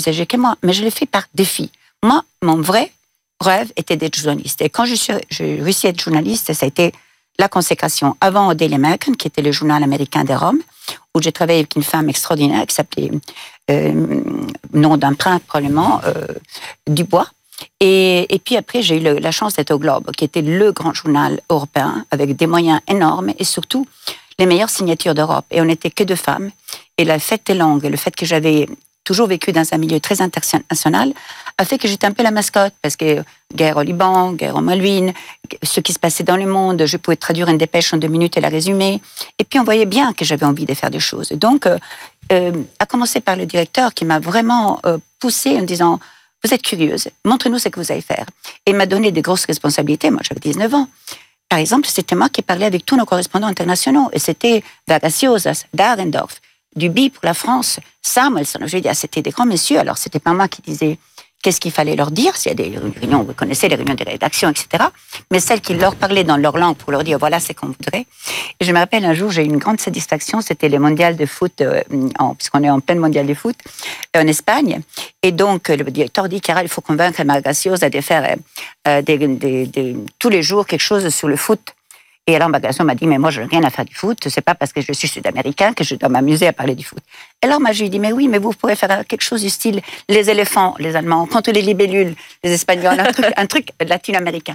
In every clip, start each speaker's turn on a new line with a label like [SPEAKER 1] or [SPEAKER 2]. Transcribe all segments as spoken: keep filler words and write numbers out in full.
[SPEAKER 1] âgés que moi, mais je l'ai fait par défi. Moi, mon vrai rêve était d'être journaliste. Et quand je suis, j'ai réussi à être journaliste, ça a été la consécration. Avant au Daily American, qui était le journal américain de Rome, où j'ai travaillé avec une femme extraordinaire qui s'appelait, euh, nom d'emprunt probablement, euh, Dubois. Et, et puis après, j'ai eu le, la chance d'être au Globe, qui était le grand journal européen, avec des moyens énormes et surtout les meilleures signatures d'Europe. Et on n'était que deux femmes. Et la fête des langues, le fait que j'avais toujours vécu dans un milieu très international, a fait que j'étais un peu la mascotte, parce que guerre au Liban, guerre au Malouines, ce qui se passait dans le monde, je pouvais traduire une dépêche en deux minutes et la résumer. Et puis on voyait bien que j'avais envie de faire des choses. Donc, euh, euh, à commencer par le directeur qui m'a vraiment euh, poussée en disant « Vous êtes curieuse, montrez-nous ce que vous allez faire ». Et il m'a donné des grosses responsabilités. Moi, j'avais dix-neuf ans. Par exemple, c'était moi qui parlais avec tous nos correspondants internationaux. Et c'était Vargas Llosa, Dahrendorf, Duby pour la France, Samuelson. Je veux dire, c'était des grands messieurs. Alors, c'était pas moi qui disais qu'est-ce qu'il fallait leur dire. S'il y a des réunions, vous connaissez les réunions de rédaction, et cetera. Mais celles qui leur parlaient dans leur langue pour leur dire voilà, c'est qu'on voudrait. Et je me rappelle un jour, j'ai eu une grande satisfaction. C'était les mondiales de foot, euh, en, puisqu'on est en pleine mondiale de foot, euh, en Espagne. Et donc, le directeur dit Chiara, il faut convaincre Vargas Llosa de faire euh, des, des, des, tous les jours quelque chose sur le foot. Et alors, Vargas Llosa m'a dit, mais moi, je n'ai rien à faire du foot. C'est pas parce que je suis sud-américain que je dois m'amuser à parler du foot. Et alors, moi, je lui ai dit, mais oui, mais vous pourrez faire quelque chose du style les éléphants, les Allemands, contre les libellules, les Espagnols, un truc, un truc latino-américain.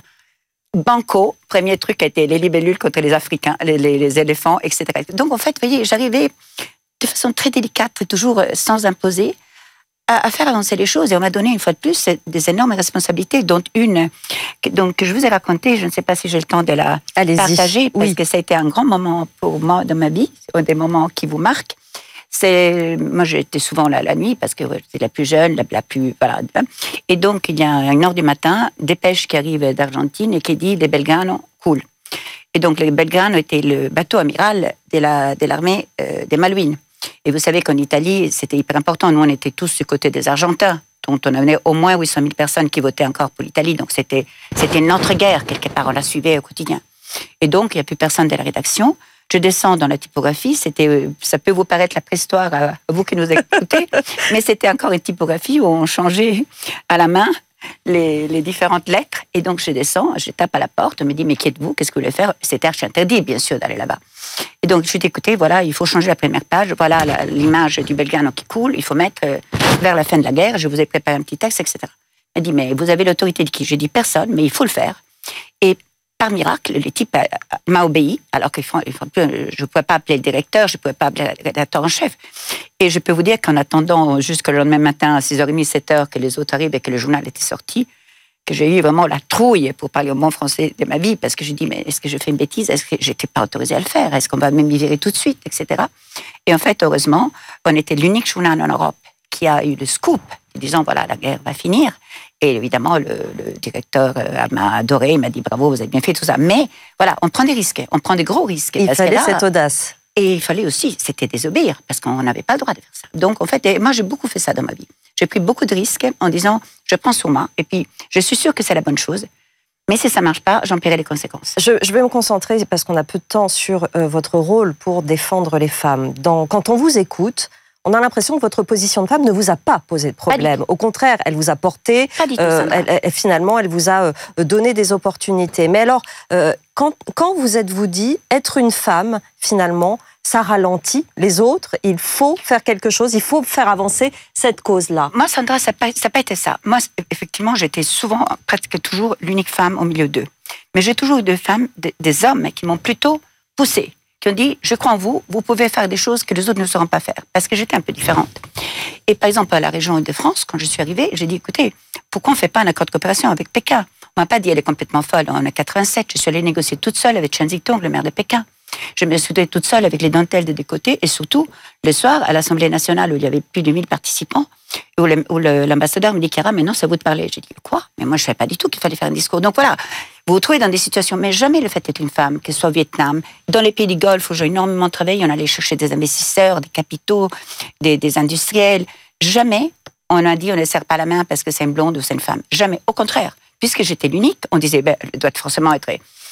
[SPEAKER 1] Banco, premier truc a été les libellules contre les Africains, les, les, les éléphants, et cetera. Donc, en fait, vous voyez, j'arrivais de façon très délicate, toujours sans imposer, à faire avancer les choses. Et on m'a donné, une fois de plus, des énormes responsabilités, dont une donc, que je vous ai racontée. Je ne sais pas si j'ai le temps de la Allez-y. partager, parce oui. que ça a été un grand moment pour moi dans ma vie, des moments qui vous marquent. C'est, moi, j'étais souvent là la nuit, parce que j'étais la plus jeune, la, la plus... Voilà. Et donc, il y a une heure du matin, dépêche qui arrive d'Argentine et qui dit « Les Belgrano cool ». Et donc, les Belgrano était le bateau amiral de, la, de l'armée euh, des Malouines. Et vous savez qu'en Italie, c'était hyper important. Nous, on était tous du côté des Argentins, dont on avait au moins huit cent mille personnes qui votaient encore pour l'Italie. Donc, c'était, c'était notre guerre, quelque part. On la suivait au quotidien. Et donc, il n'y a plus personne de la rédaction. Je descends dans la typographie. C'était, ça peut vous paraître la préhistoire à vous qui nous écoutez, mais c'était encore une typographie où on changeait à la main les, les différentes lettres. Et donc, je descends, je tape à la porte, on me dit, mais qui êtes-vous? Qu'est-ce que vous voulez faire? C'était archi interdit, bien sûr, d'aller là-bas. Et donc, je dis, écoutez, voilà, il faut changer la première page. Voilà la, l'image du Belgrano qui coule. Il faut mettre euh, vers la fin de la guerre. Je vous ai préparé un petit texte, et cetera. Elle dit, mais vous avez l'autorité de qui? J'ai dit, personne, mais il faut le faire. Et par miracle, le type euh, m'a obéi, alors que je ne pouvais pas appeler le directeur, je ne pouvais pas appeler le rédacteur en chef. Et je peux vous dire qu'en attendant jusqu'au lendemain matin à six heures trente, sept heures, que les autres arrivent et que le journal était sorti, que j'ai eu vraiment la trouille, pour parler au bon français, de ma vie, parce que je dis, mais est-ce que je fais une bêtise? Est-ce que j'étais pas autorisée à le faire? Est-ce qu'on va même m'y virer tout de suite, et cetera. Et en fait, heureusement, on était l'unique journal en Europe qui a eu le scoop, disant, voilà, la guerre va finir. Et évidemment, le, le directeur euh, m'a adoré, il m'a dit, bravo, vous avez bien fait tout ça. Mais voilà, on prend des risques, on prend des gros risques.
[SPEAKER 2] Il fallait là, cette audace.
[SPEAKER 1] Et il fallait aussi, c'était désobéir, parce qu'on n'avait pas le droit de faire ça. Donc, en fait, moi, j'ai beaucoup fait ça dans ma vie. J'ai pris beaucoup de risques en disant, je prends sur moi, et puis je suis sûre que c'est la bonne chose. Mais si ça ne marche pas, j'en paierai les conséquences.
[SPEAKER 2] Je, je vais me concentrer, parce qu'on a peu de temps, sur euh, votre rôle pour défendre les femmes. Dans, quand on vous écoute, on a l'impression que votre position de femme ne vous a pas posé de problème. Au contraire, elle vous a porté, euh, elle, elle, finalement, elle vous a euh, donné des opportunités. Mais alors, euh, quand, quand vous êtes-vous dit, être une femme, finalement, ça ralentit les autres, il faut faire quelque chose, il faut faire avancer cette cause-là.
[SPEAKER 1] Moi, Sandra, ça n'a pas, pas été ça. Moi, effectivement, j'étais souvent, presque toujours, l'unique femme au milieu d'eux. Mais j'ai toujours eu des femmes, des, des hommes qui m'ont plutôt poussée, qui ont dit, je crois en vous, vous pouvez faire des choses que les autres ne sauront pas faire, parce que j'étais un peu différente. Et par exemple, à la région de France, quand je suis arrivée, j'ai dit, écoutez, pourquoi on ne fait pas un accord de coopération avec Pékin? On m'a pas dit, elle est complètement folle. En quatre-vingt-sept, je suis allée négocier toute seule avec Chen Zitong, le maire de Pékin. Je me suis retrouvée toute seule avec les dentelles de des côtés, et surtout, le soir, à l'Assemblée nationale, où il y avait plus de mille participants, où, le, où le, l'ambassadeur me dit, Chiara, mais non, c'est à vous de parler. J'ai dit, quoi? Mais moi, je ne savais pas du tout qu'il fallait faire un discours. Donc voilà, vous vous trouvez dans des situations, mais jamais le fait d'être une femme, que ce soit au Vietnam, dans les pays du Golfe, où j'ai énormément travaillé, on allait chercher des investisseurs, des capitaux, des, des industriels. Jamais on a dit, on ne serre pas la main parce que c'est une blonde ou c'est une femme. Jamais. Au contraire, puisque j'étais l'unique, on disait, ben, elle doit forcément être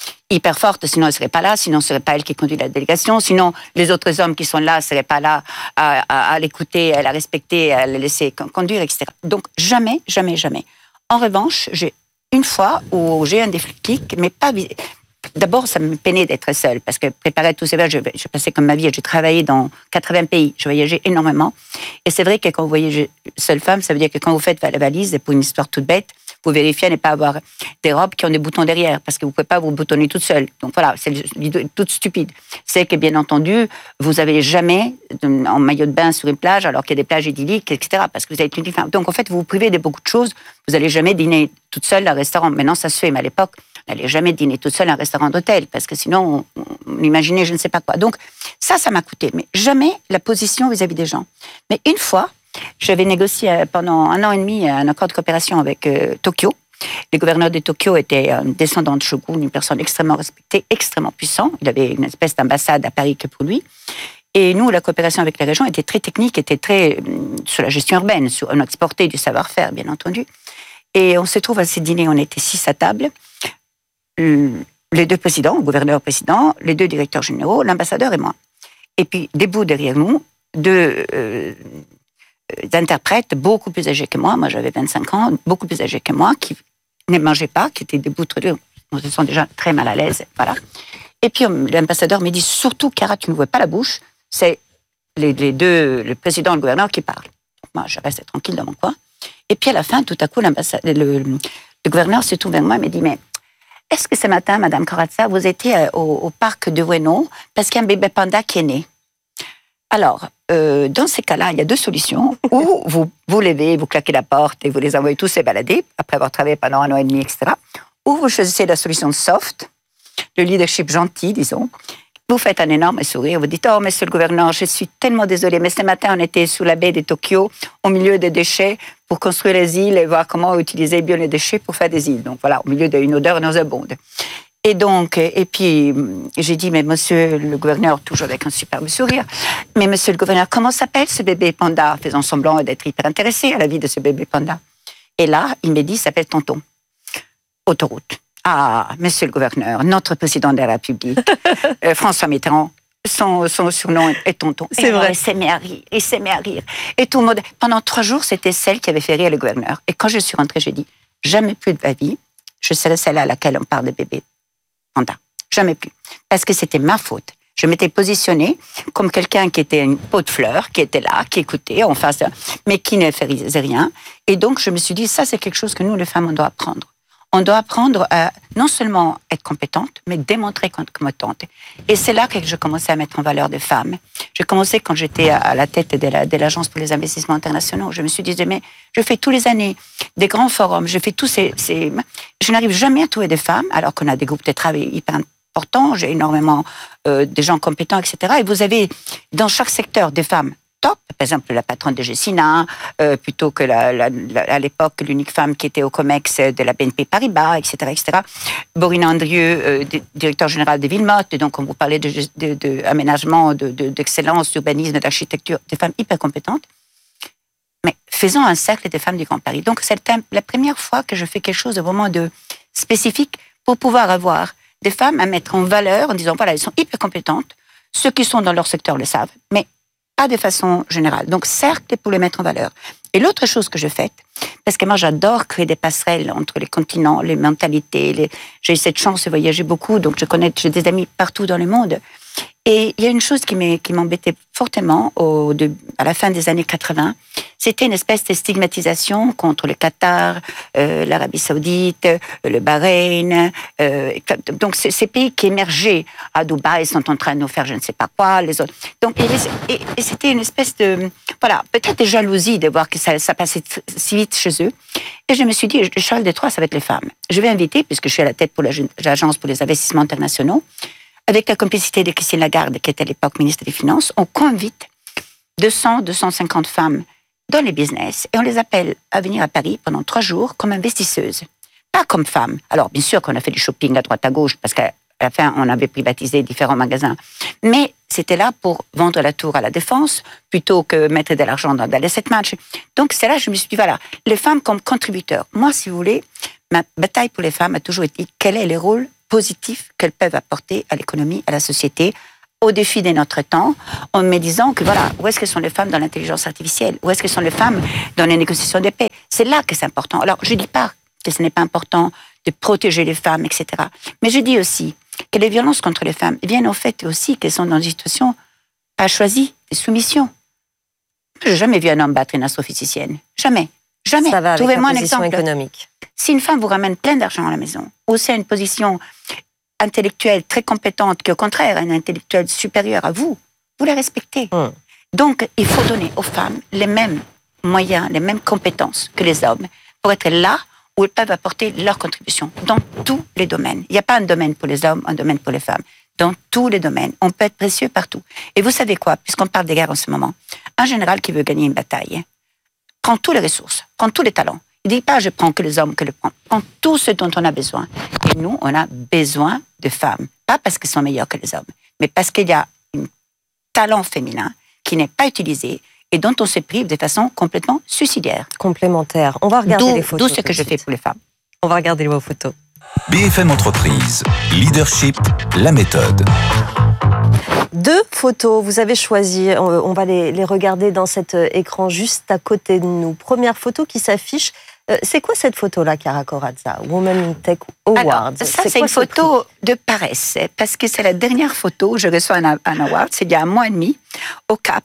[SPEAKER 1] hyper forte, sinon elle ne serait pas là, sinon ce ne serait pas elle qui conduit la délégation, sinon les autres hommes qui sont là ne seraient pas là à, à, à l'écouter, à la respecter, à la laisser conduire, et cetera. Donc jamais, jamais, jamais. En revanche, j'ai une fois où j'ai un déclic, mais pas... D'abord, ça me peinait d'être seule, parce que préparer tous ces voyages, je, je passais comme ma vie, j'ai travaillé dans quatre-vingts pays, je voyageais énormément. Et c'est vrai que quand vous voyagez seule femme, ça veut dire que quand vous faites la valise, pour une histoire toute bête, vous vérifiez à ne pas avoir des robes qui ont des boutons derrière, parce que vous ne pouvez pas vous boutonner toute seule. Donc voilà, c'est l'idée toute stupide. C'est que, bien entendu, vous n'avez jamais en maillot de bain sur une plage, alors qu'il y a des plages idylliques, et cetera, parce que vous êtes une femme. Donc en fait, vous vous privez de beaucoup de choses. Vous n'allez jamais dîner toute seule à un restaurant. Maintenant, ça se fait, mais à l'époque, on n'allait jamais dîner toute seule à un restaurant d'hôtel, parce que sinon, on, on imaginait je ne sais pas quoi. Donc ça, ça m'a coûté. Mais jamais la position vis-à-vis des gens. Mais une fois, j'avais négocié pendant un an et demi un accord de coopération avec euh, Tokyo. Le gouverneur de Tokyo était un descendant de Shogun, une personne extrêmement respectée, extrêmement puissant. Il avait une espèce d'ambassade à Paris que pour lui. Et nous, la coopération avec les régions était très technique, était très euh, sur la gestion urbaine, sur, on exportait du savoir-faire, bien entendu. Et on se trouve à ces dîners, on était six à table. Les deux présidents, le gouverneur-président, les deux directeurs généraux, l'ambassadeur et moi. Et puis, debout derrière nous, deux... Euh, d'interprètes beaucoup plus âgés que moi, moi j'avais vingt-cinq ans, beaucoup plus âgés que moi, qui ne mangeaient pas, qui étaient debout tous les deux, on se sent déjà très mal à l'aise, voilà. Et puis l'ambassadeur me dit, surtout, Cara, tu ne vois pas la bouche, c'est les, les deux, le président et le gouverneur qui parlent. Donc moi, je reste tranquille dans mon coin. Et puis à la fin, tout à coup, le, le gouverneur se tourne vers moi et me dit, mais est-ce que ce matin, Madame Corazza, vous étiez au, au parc de Ueno parce qu'il y a un bébé panda qui est né? Alors, euh, dans ces cas-là, il y a deux solutions. Ou vous vous levez, vous claquez la porte et vous les envoyez tous se balader, après avoir travaillé pendant un an et demi, et cetera. Ou vous choisissez la solution soft, le leadership gentil, disons. Vous faites un énorme sourire, vous dites « Oh, monsieur le gouverneur, je suis tellement désolée, mais ce matin, on était sous la baie de Tokyo, au milieu des déchets, pour construire les îles et voir comment utiliser bien les déchets pour faire des îles. Donc voilà, au milieu d'une odeur nauséabonde. » Et donc, et puis, j'ai dit, mais monsieur le gouverneur, toujours avec un superbe sourire, mais monsieur le gouverneur, comment s'appelle ce bébé panda? Faisant semblant d'être hyper intéressé à la vie de ce bébé panda. Et là, il m'a dit, il s'appelle Tonton. Autoroute. Ah, monsieur le gouverneur, notre président de la République, euh, François Mitterrand, son, son surnom est Tonton.
[SPEAKER 2] C'est
[SPEAKER 1] et
[SPEAKER 2] vrai.
[SPEAKER 1] Il s'est mis à rire, il s'est mis à rire. Et tout le monde, pendant trois jours, c'était celle qui avait fait rire le gouverneur. Et quand je suis rentrée, j'ai dit, jamais plus de ma vie, je serai celle à laquelle on parle de bébé panda. Jamais plus. Parce que c'était ma faute. Je m'étais positionnée comme quelqu'un qui était une peau de fleurs, qui était là, qui écoutait, en face, mais qui ne faisait rien. Et donc, je me suis dit, ça, c'est quelque chose que nous, les femmes, on doit apprendre. On doit apprendre à non seulement être compétente, mais démontrer qu'on est compétente. Et c'est là que je commençais à mettre en valeur des femmes. J'ai commencé quand j'étais à la tête de, la, de l'Agence pour les investissements internationaux. Je me suis dit, mais je fais tous les années des grands forums, je fais tous ces... ces... Je n'arrive jamais à trouver des femmes, alors qu'on a des groupes de travail hyper importants, j'ai énormément euh, de gens compétents, et cetera. Et vous avez dans chaque secteur des femmes top, par exemple la patronne de Gessina, euh, plutôt que la, la, la, à l'époque l'unique femme qui était au COMEX de la B N P Paribas, et cetera, et cetera. Borina Andrieux, euh, directeur général de Villemotte, donc on vous parlait de, de, de aménagement, de, de, d'excellence, d'urbanisme, d'architecture, des femmes hyper compétentes. Mais faisons un cercle des femmes du Grand Paris. Donc c'est la première fois que je fais quelque chose de vraiment de spécifique pour pouvoir avoir des femmes à mettre en valeur en disant voilà, elles sont hyper compétentes, ceux qui sont dans leur secteur le savent, mais pas de façon générale. Donc, cercle pour les mettre en valeur. Et l'autre chose que je fais, parce que moi, j'adore créer des passerelles entre les continents, les mentalités. Les... J'ai eu cette chance de voyager beaucoup, donc je connais, j'ai des amis partout dans le monde. Et il y a une chose qui m'embêtait fortement au, de, à la fin des années quatre-vingts, c'était une espèce de stigmatisation contre le Qatar, euh, l'Arabie Saoudite, le Bahreïn. Euh, donc, ces pays qui émergeaient à Dubaï sont en train de nous faire je ne sais pas quoi, les autres. Donc, et, et, et c'était une espèce de, voilà, peut-être de jalousie de voir que ça, ça passait si vite chez eux. Et je me suis dit, le cheval des trois, ça va être les femmes. Je vais inviter, puisque je suis à la tête pour l'Agence pour les investissements internationaux, avec la complicité de Christine Lagarde, qui était à l'époque ministre des Finances, on convite deux cents à deux cent cinquante femmes dans les business et on les appelle à venir à Paris pendant trois jours comme investisseuses, pas comme femmes. Alors, bien sûr qu'on a fait du shopping à droite à gauche parce qu'à la fin, on avait privatisé différents magasins. Mais c'était là pour vendre la tour à la Défense plutôt que mettre de l'argent dans l'asset match. Donc, c'est là que je me suis dit, voilà, les femmes comme contributeurs. Moi, si vous voulez, ma bataille pour les femmes a toujours été quel est le rôle positif qu'elles peuvent apporter à l'économie, à la société, au défi de notre temps, en me disant que voilà, où est-ce que sont les femmes dans l'intelligence artificielle? Où est-ce que sont les femmes dans les négociations de paix? C'est là que c'est important. Alors, je ne dis pas que ce n'est pas important de protéger les femmes, et cetera. Mais je dis aussi que les violences contre les femmes viennent au fait aussi qu'elles sont dans une situation pas choisie, de soumission. Je n'ai jamais vu un homme battre une astrophysicienne. Jamais. Jamais.
[SPEAKER 2] Ça va avec
[SPEAKER 1] Trouvez-moi
[SPEAKER 2] la
[SPEAKER 1] un
[SPEAKER 2] position
[SPEAKER 1] exemple.
[SPEAKER 2] économique.
[SPEAKER 1] Si une femme vous ramène plein d'argent à la maison, ou c'est une position intellectuelle très compétente, qui au contraire est une intellectuelle supérieure à vous, vous la respectez. Mm. Donc, il faut donner aux femmes les mêmes moyens, les mêmes compétences que les hommes pour être là où elles peuvent apporter leur contribution dans tous les domaines. Il n'y a pas un domaine pour les hommes, un domaine pour les femmes. Dans tous les domaines, on peut être précieux partout. Et vous savez quoi, puisqu'on parle des guerres en ce moment, un général qui veut gagner une bataille prend toutes les ressources, prend tous les talents. Il ne dit pas je prends que les hommes que le prend, prend tout ce dont on a besoin. Et nous, on a besoin de femmes, pas parce qu'elles sont meilleures que les hommes, mais parce qu'il y a un talent féminin qui n'est pas utilisé et dont on se prive de façon complètement suicidaire.
[SPEAKER 2] Complémentaire. On va regarder
[SPEAKER 1] d'où,
[SPEAKER 2] les photos.
[SPEAKER 1] D'où ce que je fais pour les femmes.
[SPEAKER 2] On va regarder vos photos.
[SPEAKER 3] B F M Entreprise, leadership, la méthode.
[SPEAKER 2] Deux photos, vous avez choisi, on va les, les regarder dans cet écran juste à côté de nous. Première photo qui s'affiche, c'est quoi cette photo-là, Chiara Corazza? Women in Tech Awards.
[SPEAKER 1] Alors, ça, c'est, c'est une photo de paresse, parce que c'est la dernière photo où je reçois un, un award, c'est il y a un mois et demi, au Cap.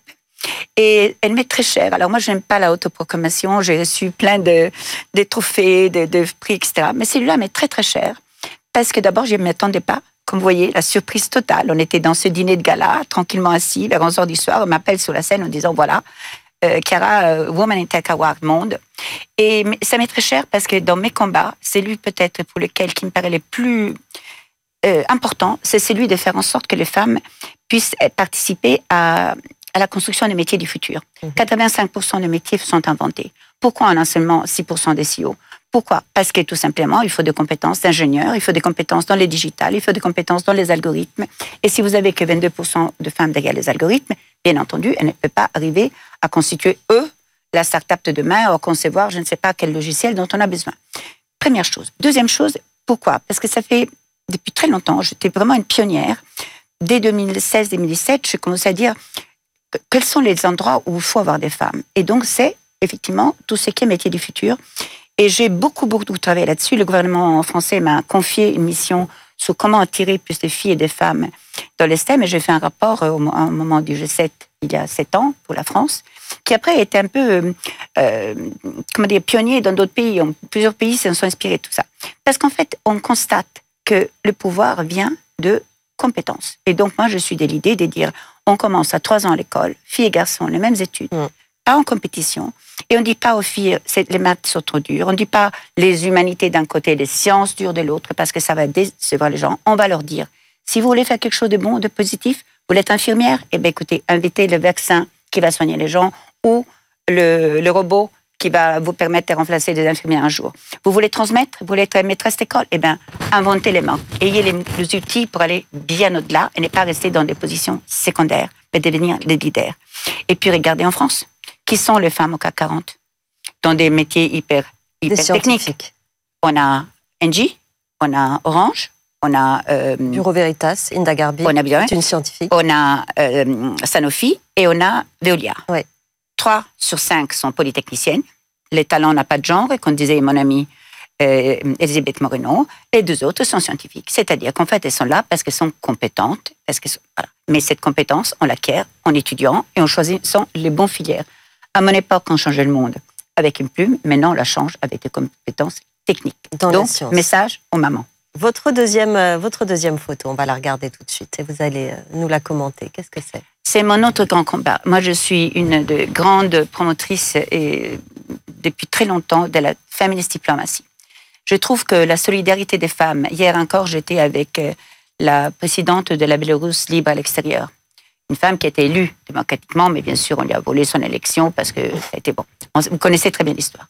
[SPEAKER 1] Et elle m'est très chère. Alors moi, je n'aime pas la autoproclamation, j'ai reçu plein de, de trophées, de, de prix, et cetera. Mais celui-là m'est très très cher, parce que d'abord, je ne m'y attendais pas. Comme vous voyez, la surprise totale. On était dans ce dîner de gala, tranquillement assis, vers onze heures du soir. On m'appelle sur la scène en disant, voilà, euh, Chiara, euh, Women in Tech Award Monde. Et ça m'est très cher parce que dans mes combats, c'est lui peut-être pour lequel qui me paraît le plus euh, important, c'est celui de faire en sorte que les femmes puissent participer à, à la construction des métiers du futur. Mmh. quatre-vingt-cinq pour cent des métiers sont inventés. Pourquoi on a seulement six pour cent des C E O? Pourquoi? Parce que tout simplement, il faut des compétences d'ingénieurs, il faut des compétences dans les digitales, il faut des compétences dans les algorithmes. Et si vous avez que vingt-deux pour cent de femmes derrière les algorithmes, bien entendu, elles ne peuvent pas arriver à constituer, eux, la start-up de demain, ou à concevoir je ne sais pas quel logiciel dont on a besoin. Première chose. Deuxième chose, pourquoi? Parce que ça fait, depuis très longtemps, j'étais vraiment une pionnière. Dès deux mille seize deux mille dix-sept, je commençais à dire quels sont les endroits où il faut avoir des femmes. Et donc, c'est effectivement tout ce qui est métier du futur. Et j'ai beaucoup, beaucoup travaillé là-dessus. Le gouvernement français m'a confié une mission sur comment attirer plus de filles et de femmes dans les S T E M. Et j'ai fait un rapport au moment du G sept, il y a sept ans, pour la France, qui après a été un peu, euh, comment dire, pionnier dans d'autres pays. Plusieurs pays se sont inspirés de tout ça. Parce qu'en fait, on constate que le pouvoir vient de compétences. Et donc, moi, je suis de l'idée de dire, on commence à trois ans à l'école, filles et garçons, les mêmes études. Mmh. Pas en compétition. Et on ne dit pas aux filles, c'est, les maths sont trop dures. On ne dit pas les humanités d'un côté, les sciences dures de l'autre, parce que ça va décevoir les gens. On va leur dire, si vous voulez faire quelque chose de bon, de positif, vous voulez être infirmière, eh bien écoutez, invitez le vaccin qui va soigner les gens ou le, le robot qui va vous permettre de remplacer des infirmières un jour. Vous voulez transmettre, vous voulez être maîtresse d'école, eh bien inventez les mains. Ayez les, les outils pour aller bien au-delà et ne pas rester dans des positions secondaires, mais devenir des leaders. Et puis regardez en France. Qui sont les femmes au C A C quarante dans des métiers hyper, hyper techniques? On a Engie, on a Orange, on a... Euh,
[SPEAKER 2] Bureau Veritas, Hinda Gharbi,
[SPEAKER 1] on a bien,
[SPEAKER 2] une scientifique.
[SPEAKER 1] On a euh, Sanofi et on a Veolia.
[SPEAKER 2] Oui.
[SPEAKER 1] Trois sur cinq sont polytechniciennes. Les talents n'ont pas de genre, et comme disait mon amie euh, Elisabeth Moreno, et deux autres sont scientifiques. C'est-à-dire qu'en fait, elles sont là parce qu'elles sont compétentes. Parce qu'elles sont, voilà. Mais cette compétence, on l'acquiert en étudiant et en choisissant les bons filières. À mon époque, on changeait le monde avec une plume. Maintenant, on la change avec des compétences techniques.
[SPEAKER 2] Dans
[SPEAKER 1] Donc,
[SPEAKER 2] la science.
[SPEAKER 1] Message aux mamans.
[SPEAKER 2] Votre deuxième, euh, votre deuxième photo, on va la regarder tout de suite et vous allez euh, nous la commenter. Qu'est-ce que c'est?
[SPEAKER 1] C'est mon autre grand combat. Moi, je suis une de grandes promotrices et, depuis très longtemps de la feminist diplomatie. Je trouve que la solidarité des femmes... Hier encore, j'étais avec euh, la présidente de la Bélarusse libre à l'extérieur. Une femme qui a été élue démocratiquement, mais bien sûr, on lui a volé son élection parce que ça a été bon. Vous connaissez très bien l'histoire.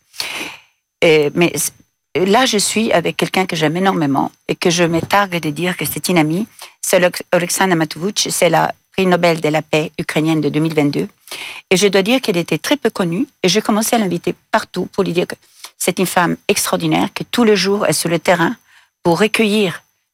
[SPEAKER 1] Et, mais là, je suis avec quelqu'un que j'aime énormément et que je me targue de dire que c'est une amie. C'est Oleksandra Matouch, c'est la prix Nobel de la paix ukrainienne de deux mille vingt-deux. Et je dois dire qu'elle était très peu connue et j'ai commencé à l'inviter partout pour lui dire que c'est une femme extraordinaire, que tous les jours est sur le terrain pour recueillir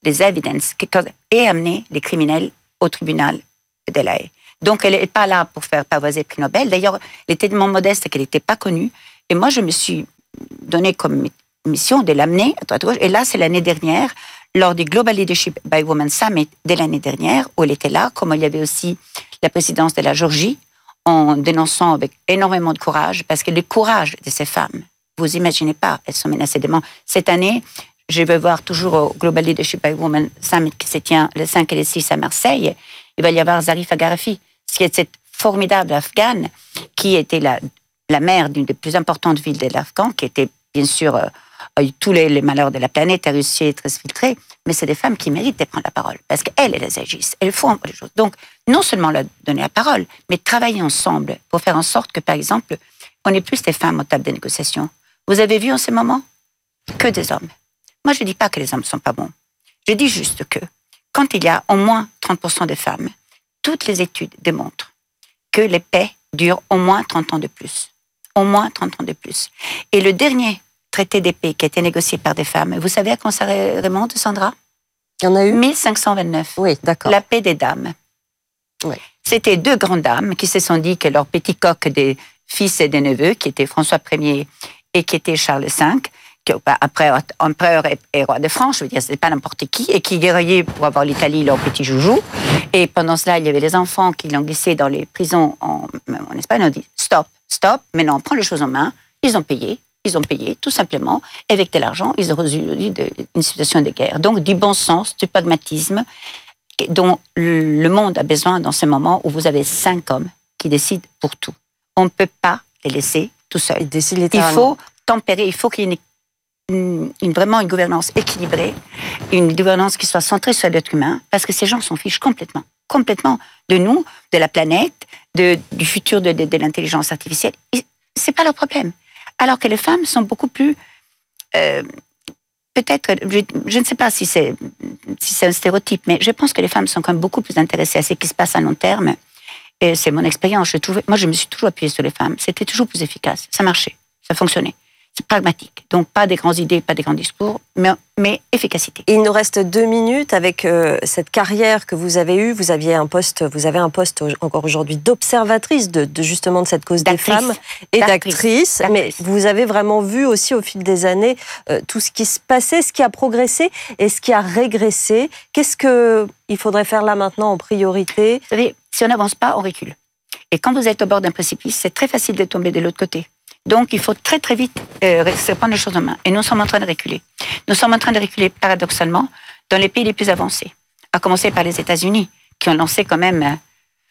[SPEAKER 1] des evidences et amener les criminels au tribunal de La Haye. Donc, elle n'est pas là pour faire pavoiser le prix Nobel. D'ailleurs, elle était tellement modeste qu'elle n'était pas connue. Et moi, je me suis donné comme mission de l'amener à droite à gauche. Et là, c'est l'année dernière, lors du Global Leadership by Women Summit de l'année dernière, où elle était là, comme il y avait aussi la présidence de la Géorgie, en dénonçant avec énormément de courage, parce que le courage de ces femmes, vous imaginez pas, elles sont menacées de mort. Cette année, je vais voir toujours au Global Leadership by Women Summit qui se tient le cinq et le six à Marseille, il va y avoir Zarif Agharafi, qui est cette formidable Afghane, qui était la, la mère d'une des plus importantes villes de l'Afghan, qui était bien sûr, euh, a eu tous les, les malheurs de la planète, a réussi à être filtrée, mais c'est des femmes qui méritent de prendre la parole, parce qu'elles, elles agissent, elles font les choses. Donc, non seulement leur donner la parole, mais travailler ensemble pour faire en sorte que, par exemple, on ait plus des femmes aux tables de négociation. Vous avez vu en ce moment que des hommes. Moi, je ne dis pas que les hommes ne sont pas bons. Je dis juste que, quand il y a au moins trente pour cent de femmes, toutes les études démontrent que les paix durent au moins trente ans de plus. Au moins trente ans de plus. Et le dernier traité de paix qui a été négocié par des femmes, vous savez à quand ça remonte, Sandra?
[SPEAKER 2] Il y en a eu
[SPEAKER 1] mille cinq cent vingt-neuf.
[SPEAKER 2] Oui, d'accord.
[SPEAKER 1] La paix des dames.
[SPEAKER 2] Oui.
[SPEAKER 1] C'était deux grandes dames qui se sont dit que leur petit coq des fils et des neveux, qui était François Ier et qui était Charles cinq, qui, après empereur et roi de France, je veux dire, c'était pas n'importe qui, et qui guerroyaient pour avoir l'Italie, leur petit joujou. Et pendant cela, il y avait les enfants qui languissaient dans les prisons en, en Espagne. On dit stop, stop, maintenant on prend les choses en main. Ils ont payé, ils ont payé, tout simplement. Et avec de l'argent, ils ont résolu une situation de guerre. Donc du bon sens, du pragmatisme, dont le monde a besoin dans ce moment où vous avez cinq hommes qui décident pour tout. On ne peut pas les laisser tout seuls. Il faut tempérer, il faut qu'il y ait une Une, une, vraiment une gouvernance équilibrée, une gouvernance qui soit centrée sur l'être humain, parce que ces gens s'en fichent complètement, complètement de nous, de la planète, de, du futur de, de, de l'intelligence artificielle. Et c'est pas leur problème. Alors que les femmes sont beaucoup plus, euh, peut-être, je, je ne sais pas si c'est, si c'est un stéréotype, mais je pense que les femmes sont quand même beaucoup plus intéressées à ce qui se passe à long terme. Et c'est mon expérience. Je trouvais, moi, je me suis toujours appuyée sur les femmes. C'était toujours plus efficace. Ça marchait, ça fonctionnait. C'est pragmatique. Donc, pas des grandes idées, pas des grands discours, mais, mais efficacité.
[SPEAKER 2] Il nous reste deux minutes avec euh, cette carrière que vous avez eue. Vous aviez un poste, vous avez un poste encore aujourd'hui d'observatrice de, de justement de cette cause des femmes et d'actrice. Mais vous avez vraiment vu aussi au fil des années euh, tout ce qui se passait, ce qui a progressé et ce qui a régressé. Qu'est-ce qu'il faudrait faire là maintenant en priorité?
[SPEAKER 1] Vous savez, si on n'avance pas, on recule. Et quand vous êtes au bord d'un précipice, c'est très facile de tomber de l'autre côté. Donc, il faut très, très vite euh, prendre les choses en main. Et nous sommes en train de reculer. Nous sommes en train de reculer, paradoxalement, dans les pays les plus avancés. À commencer par les États-Unis, qui ont lancé quand même euh,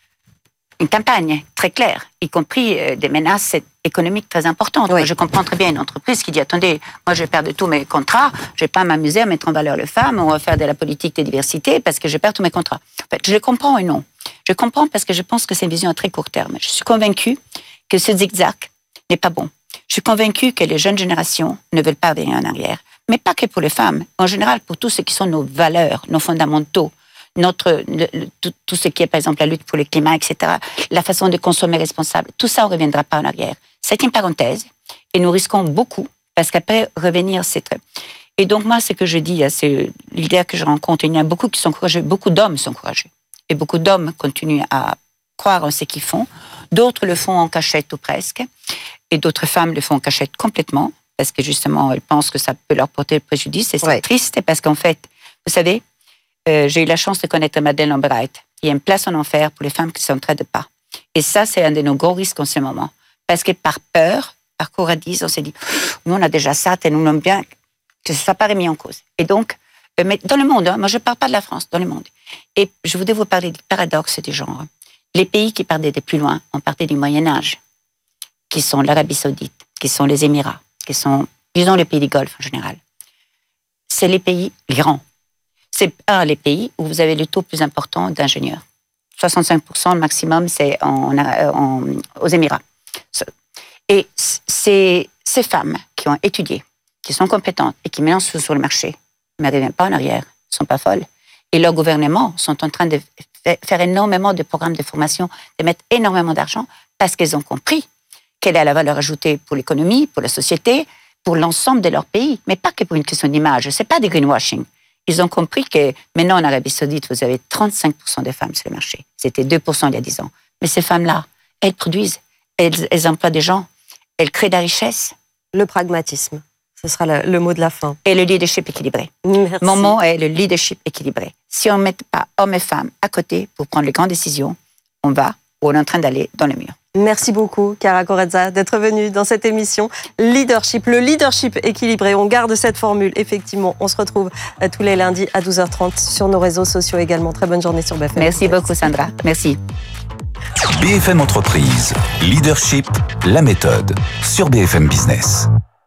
[SPEAKER 1] une campagne très claire, y compris euh, des menaces économiques très importantes. Oui. Moi, je comprends très bien une entreprise qui dit, attendez, moi, je vais perdre tous mes contrats, je ne vais pas m'amuser à mettre en valeur les femmes, on va faire de la politique de diversité parce que je perds tous mes contrats. En fait, je le comprends et non. Je comprends parce que je pense que c'est une vision à très court terme. Je suis convaincue que ce zigzag n'est pas bon. Je suis convaincue que les jeunes générations ne veulent pas venir en arrière. Mais pas que pour les femmes. En général, pour tout ce qui sont nos valeurs, nos fondamentaux, notre, le, le, tout, tout ce qui est, par exemple, la lutte pour le climat, et cetera, la façon de consommer responsable, tout ça, on ne reviendra pas en arrière. C'est une parenthèse et nous risquons beaucoup parce qu'après, revenir, c'est très... Et donc, moi, ce que je dis à ces leaders que je rencontre, il y en a beaucoup qui sont courageux, beaucoup d'hommes sont courageux. Et beaucoup d'hommes continuent à croire en ce qu'ils font. D'autres le font en cachette ou presque. Et d'autres femmes le font en cachette complètement, parce que justement, elles pensent que ça peut leur porter préjudice. Et c'est ouais. triste, parce qu'en fait, vous savez, euh, j'ai eu la chance de connaître Madeleine Albright. Il y a une place en enfer pour les femmes qui ne s'entraident pas. Et ça, c'est un de nos gros risques en ce moment. Parce que par peur, par courradise, on s'est dit, nous, on a déjà ça, et nous l'aimons bien, que ce ne soit pas remis en cause. Et donc, euh, mais dans le monde, hein, moi, je ne parle pas de la France, dans le monde. Et je voudrais vous parler du paradoxe du genre. Les pays qui partaient de plus loin, ont parté du Moyen-Âge, qui sont l'Arabie Saoudite, qui sont les Émirats, qui sont, disons, les pays du Golfe en général. C'est les pays, l'Iran. C'est un les pays où vous avez le taux plus important d'ingénieurs. soixante-cinq pour cent le maximum, c'est en, en, aux Émirats. Et c'est ces femmes qui ont étudié, qui sont compétentes et qui maintenant sont sur le marché, ne reviennent pas en arrière, ne sont pas folles. Et leurs gouvernements sont en train de faire énormément de programmes de formation, de mettre énormément d'argent parce qu'ils ont compris quelle est la valeur ajoutée pour l'économie, pour la société, pour l'ensemble de leur pays, mais pas que pour une question d'image. C'est pas du greenwashing. Ils ont compris que maintenant en Arabie Saoudite, vous avez trente-cinq pour cent des femmes sur le marché. C'était deux pour cent il y a dix ans. Mais ces femmes-là, elles produisent, elles, elles emploient des gens, elles créent de la richesse.
[SPEAKER 2] Le pragmatisme, ce sera le, le mot de la fin.
[SPEAKER 1] Et le leadership équilibré.
[SPEAKER 2] Merci.
[SPEAKER 1] Mon mot est le leadership équilibré. Si on ne met pas hommes et femmes à côté pour prendre les grandes décisions, on va, ou on est en train d'aller dans le mur.
[SPEAKER 2] Merci beaucoup, Chiara Corezza, d'être venue dans cette émission Leadership, le leadership équilibré. On garde cette formule, effectivement. On se retrouve tous les lundis à douze heures trente sur nos réseaux sociaux également. Très bonne journée sur B F M.
[SPEAKER 1] Merci beaucoup, Sandra. Merci.
[SPEAKER 3] B F M Entreprise, Leadership, la méthode, sur B F M Business.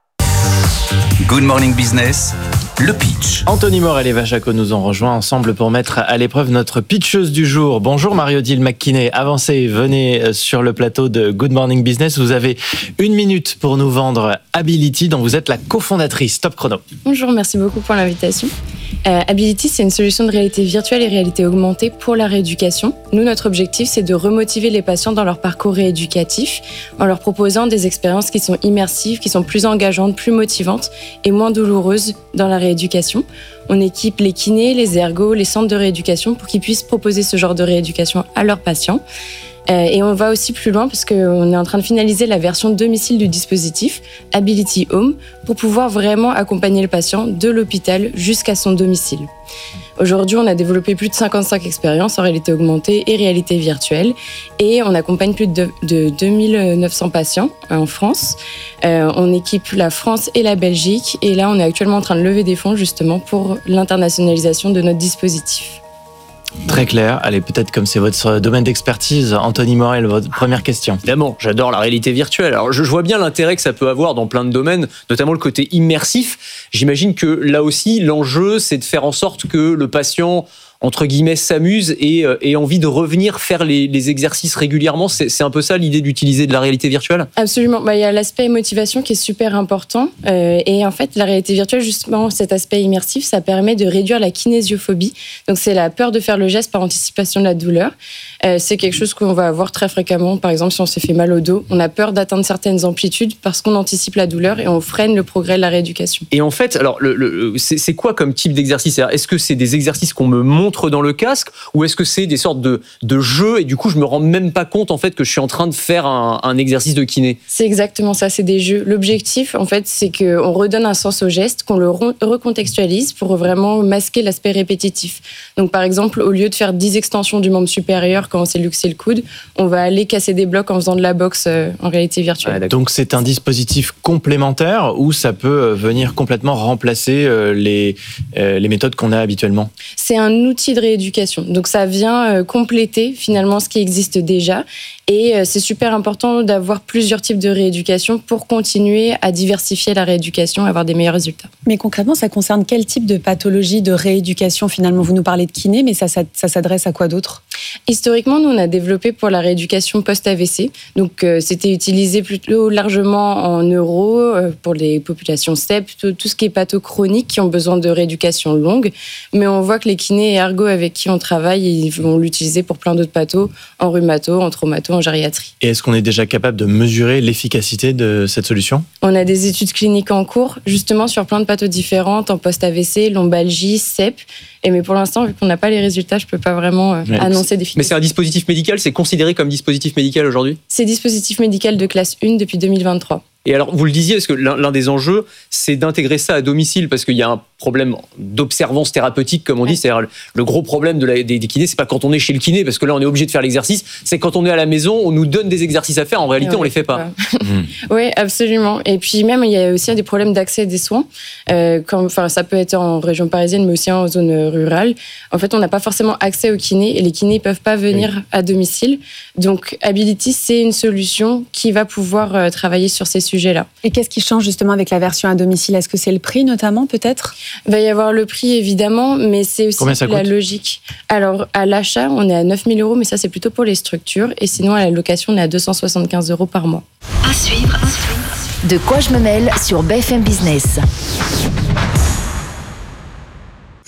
[SPEAKER 3] Good Morning Business, le pitch.
[SPEAKER 4] Anthony Morel et Eva Jaco nous ont rejoints ensemble pour mettre à l'épreuve notre pitcheuse du jour. Bonjour Marie-Odile McKinney, avancez, venez sur le plateau de Good Morning Business. Vous avez une minute pour nous vendre Ability, dont vous êtes la cofondatrice. Top chrono.
[SPEAKER 5] Bonjour, merci beaucoup pour l'invitation. Euh, Ability, c'est une solution de réalité virtuelle et réalité augmentée pour la rééducation. Nous, notre objectif, c'est de remotiver les patients dans leur parcours rééducatif en leur proposant des expériences qui sont immersives, qui sont plus engageantes, plus motivantes et moins douloureuses dans la rééducation. On équipe les kinés, les ergos, les centres de rééducation pour qu'ils puissent proposer ce genre de rééducation à leurs patients. Euh, et on va aussi plus loin parce qu'on est en train de finaliser la version domicile du dispositif, Ability Home, pour pouvoir vraiment accompagner le patient de l'hôpital jusqu'à son domicile. Aujourd'hui, on a développé plus de cinquante-cinq expériences en réalité augmentée et réalité virtuelle et on accompagne plus de, de deux mille neuf cents patients en France. Euh, on équipe la France et la Belgique et là, on est actuellement en train de lever des fonds justement pour l'internationalisation de notre dispositif.
[SPEAKER 4] Très clair. Allez, peut-être comme c'est votre domaine d'expertise, Anthony Morel, votre première question.
[SPEAKER 6] Évidemment, j'adore la réalité virtuelle. Alors, je, je vois bien l'intérêt que ça peut avoir dans plein de domaines, notamment le côté immersif. J'imagine que là aussi, l'enjeu, c'est de faire en sorte que le patient, entre guillemets, s'amuse et euh, ait envie de revenir faire les, les exercices régulièrement. C'est, c'est un peu ça l'idée d'utiliser de la réalité virtuelle ?
[SPEAKER 5] Absolument. Bah, il y a l'aspect motivation qui est super important. Euh, et en fait, la réalité virtuelle, justement, cet aspect immersif, ça permet de réduire la kinésiophobie. Donc, c'est la peur de faire le geste par anticipation de la douleur. Euh, c'est quelque chose qu'on va avoir très fréquemment. Par exemple, si on s'est fait mal au dos, on a peur d'atteindre certaines amplitudes parce qu'on anticipe la douleur et on freine le progrès de la rééducation.
[SPEAKER 6] Et en fait, alors, le, le, c'est, c'est quoi comme type d'exercice ? Est-ce que c'est des exercices qu'on me montre dans le casque ou est-ce que c'est des sortes de, de jeux et du coup je me rends même pas compte en fait que je suis en train de faire un, un exercice de kiné ?
[SPEAKER 5] C'est exactement ça, c'est des jeux. L'objectif en fait c'est qu'on redonne un sens au geste, qu'on le recontextualise pour vraiment masquer l'aspect répétitif. Donc par exemple au lieu de faire dix extensions du membre supérieur quand on s'est luxé le coude, on va aller casser des blocs en faisant de la boxe euh, en réalité virtuelle.
[SPEAKER 4] Ouais, donc c'est un dispositif complémentaire ou ça peut venir complètement remplacer euh, les, euh, les méthodes qu'on a habituellement ?
[SPEAKER 5] C'est un outil de rééducation. Donc ça vient euh, compléter finalement ce qui existe déjà et euh, c'est super important d'avoir plusieurs types de rééducation pour continuer à diversifier la rééducation et avoir des meilleurs résultats.
[SPEAKER 7] Mais concrètement, ça concerne quel type de pathologie de rééducation finalement ? Vous nous parlez de kiné, mais ça, ça, ça s'adresse à quoi d'autre ?
[SPEAKER 5] Historiquement, nous, on a développé pour la rééducation post-A V C. Donc, euh, c'était utilisé plutôt largement en neuro, euh, pour les populations S T E P, tout, tout ce qui est patho chronique qui ont besoin de rééducation longue. Mais on voit que les kinés et ergo avec qui on travaille, ils vont l'utiliser pour plein d'autres pathos, en rhumato, en traumato, en gériatrie.
[SPEAKER 4] Et est-ce qu'on est déjà capable de mesurer l'efficacité de cette solution ?
[SPEAKER 5] On a des études cliniques en cours, justement sur plein de pathos différentes, en post-A V C, lombalgie, S E P. Et mais pour l'instant, vu qu'on n'a pas les résultats, je ne peux pas vraiment euh, ouais, annoncer d'efficacité.
[SPEAKER 6] Mais c'est un dispositif médical, c'est considéré comme dispositif médical aujourd'hui ?
[SPEAKER 5] C'est dispositif médical de classe un depuis deux mille vingt-trois.
[SPEAKER 6] Et alors, vous le disiez, parce que l'un, l'un des enjeux, c'est d'intégrer ça à domicile, parce qu'il y a un problème d'observance thérapeutique, comme on dit. Ouais. C'est-à-dire, le gros problème de la, des, des kinés, c'est pas quand on est chez le kiné, parce que là, on est obligé de faire l'exercice. C'est quand on est à la maison, on nous donne des exercices à faire. En réalité, on, on les fait pas. pas.
[SPEAKER 5] Oui, absolument. Et puis même, il y a aussi des problèmes d'accès à des soins. Euh, comme, enfin, ça peut être en région parisienne, mais aussi en zone rurale. En fait, on n'a pas forcément accès aux kinés, et les kinés ne peuvent pas venir oui. à domicile. Donc, Ability, c'est une solution qui va pouvoir euh, travailler sur ces sujets-là.
[SPEAKER 7] Et qu'est-ce qui change justement avec la version à domicile ? Est-ce que c'est le prix notamment peut-être ?
[SPEAKER 5] Il va y avoir le prix évidemment, mais c'est aussi la
[SPEAKER 4] coûte
[SPEAKER 5] logique. Alors à l'achat, on est à neuf mille euros, mais ça c'est plutôt pour les structures. Et sinon à la location, on est à deux cent soixante-quinze euros par mois.
[SPEAKER 8] À suivre, à suivre. De quoi je me mêle sur B F M Business.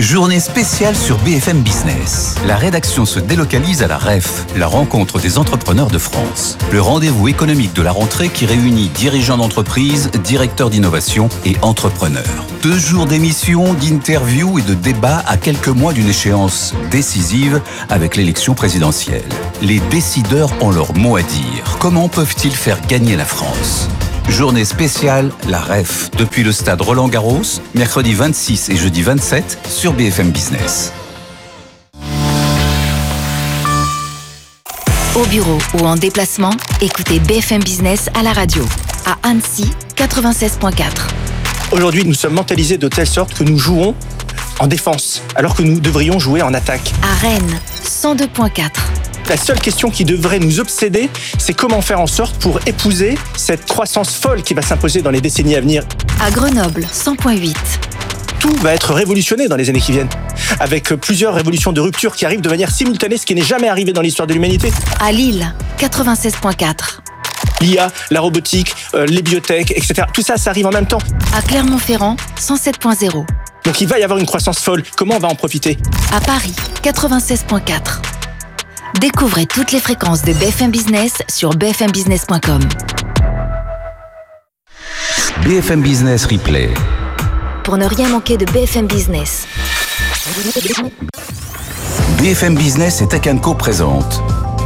[SPEAKER 3] Journée spéciale sur B F M Business. La rédaction se délocalise à la R E F, la rencontre des entrepreneurs de France. Le rendez-vous économique de la rentrée qui réunit dirigeants d'entreprise, directeurs d'innovation et entrepreneurs. Deux jours d'émissions, d'interviews et de débats à quelques mois d'une échéance décisive avec l'élection présidentielle. Les décideurs ont leur mot à dire. Comment peuvent-ils faire gagner la France ? Journée spéciale, la R E F, depuis le stade Roland-Garros, mercredi vingt-six et jeudi vingt-sept sur B F M Business.
[SPEAKER 8] Au bureau ou en déplacement, écoutez B F M Business à la radio. À Annecy, quatre-vingt-seize virgule quatre.
[SPEAKER 9] Aujourd'hui, nous sommes mentalisés de telle sorte que nous jouons en défense, alors que nous devrions jouer en attaque.
[SPEAKER 8] À Rennes, cent deux virgule quatre.
[SPEAKER 9] La seule question qui devrait nous obséder, c'est comment faire en sorte pour épouser cette croissance folle qui va s'imposer dans les décennies à venir.
[SPEAKER 8] À Grenoble, cent virgule huit.
[SPEAKER 9] Tout va être révolutionné dans les années qui viennent, avec plusieurs révolutions de rupture qui arrivent de manière simultanée, ce qui n'est jamais arrivé dans l'histoire de l'humanité.
[SPEAKER 8] À Lille, quatre-vingt-seize virgule quatre.
[SPEAKER 9] L'I A, la robotique, euh, les biotech, et cetera. Tout ça, ça arrive en même temps.
[SPEAKER 8] À Clermont-Ferrand, cent sept virgule zéro.
[SPEAKER 9] Donc il va y avoir une croissance folle. Comment on va en profiter ?
[SPEAKER 8] À Paris, quatre-vingt-seize virgule quatre. Découvrez toutes les fréquences de B F M Business sur b f m business point com.
[SPEAKER 3] B F M Business Replay.
[SPEAKER 8] Pour ne rien manquer de B F M Business.
[SPEAKER 3] B F M Business et Tech and Co présente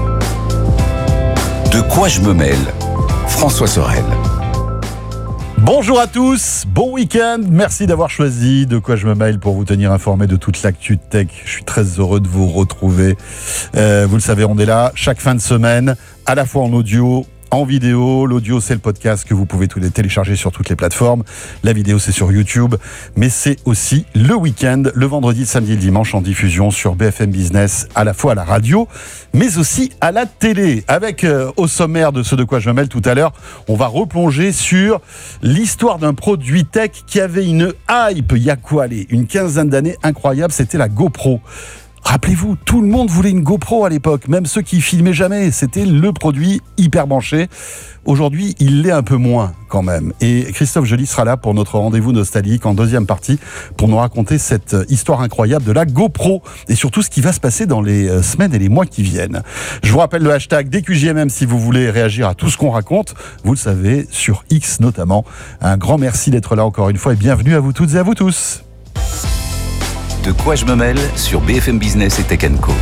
[SPEAKER 3] De quoi je me mêle ? François Sorel.
[SPEAKER 10] Bonjour à tous, bon week-end, merci d'avoir choisi De quoi je me mêle pour vous tenir informé de toute l'actu tech. Je suis très heureux de vous retrouver. Euh, vous le savez, on est là chaque fin de semaine, à la fois en audio, en vidéo. L'audio, c'est le podcast que vous pouvez tous les télécharger sur toutes les plateformes. La vidéo, c'est sur YouTube. Mais c'est aussi le week-end, le vendredi, le samedi et le dimanche en diffusion sur B F M Business, à la fois à la radio, mais aussi à la télé. Avec, euh, au sommaire de ce De quoi je me mêle tout à l'heure, on va replonger sur l'histoire d'un produit tech qui avait une hype, il y a quoi, allez, une quinzaine d'années incroyable, c'était la GoPro. Rappelez-vous, tout le monde voulait une GoPro à l'époque, même ceux qui filmaient jamais. C'était le produit hyper branché. Aujourd'hui, il l'est un peu moins quand même. Et Christophe Joly sera là pour notre rendez-vous nostalgique en deuxième partie pour nous raconter cette histoire incroyable de la GoPro et surtout ce qui va se passer dans les semaines et les mois qui viennent. Je vous rappelle le hashtag D Q J M M si vous voulez réagir à tout ce qu'on raconte. Vous le savez, sur X notamment. Un grand merci d'être là encore une fois et bienvenue à vous toutes et à vous tous.
[SPEAKER 3] De quoi je me mêle sur B F M Business et Tech and Co.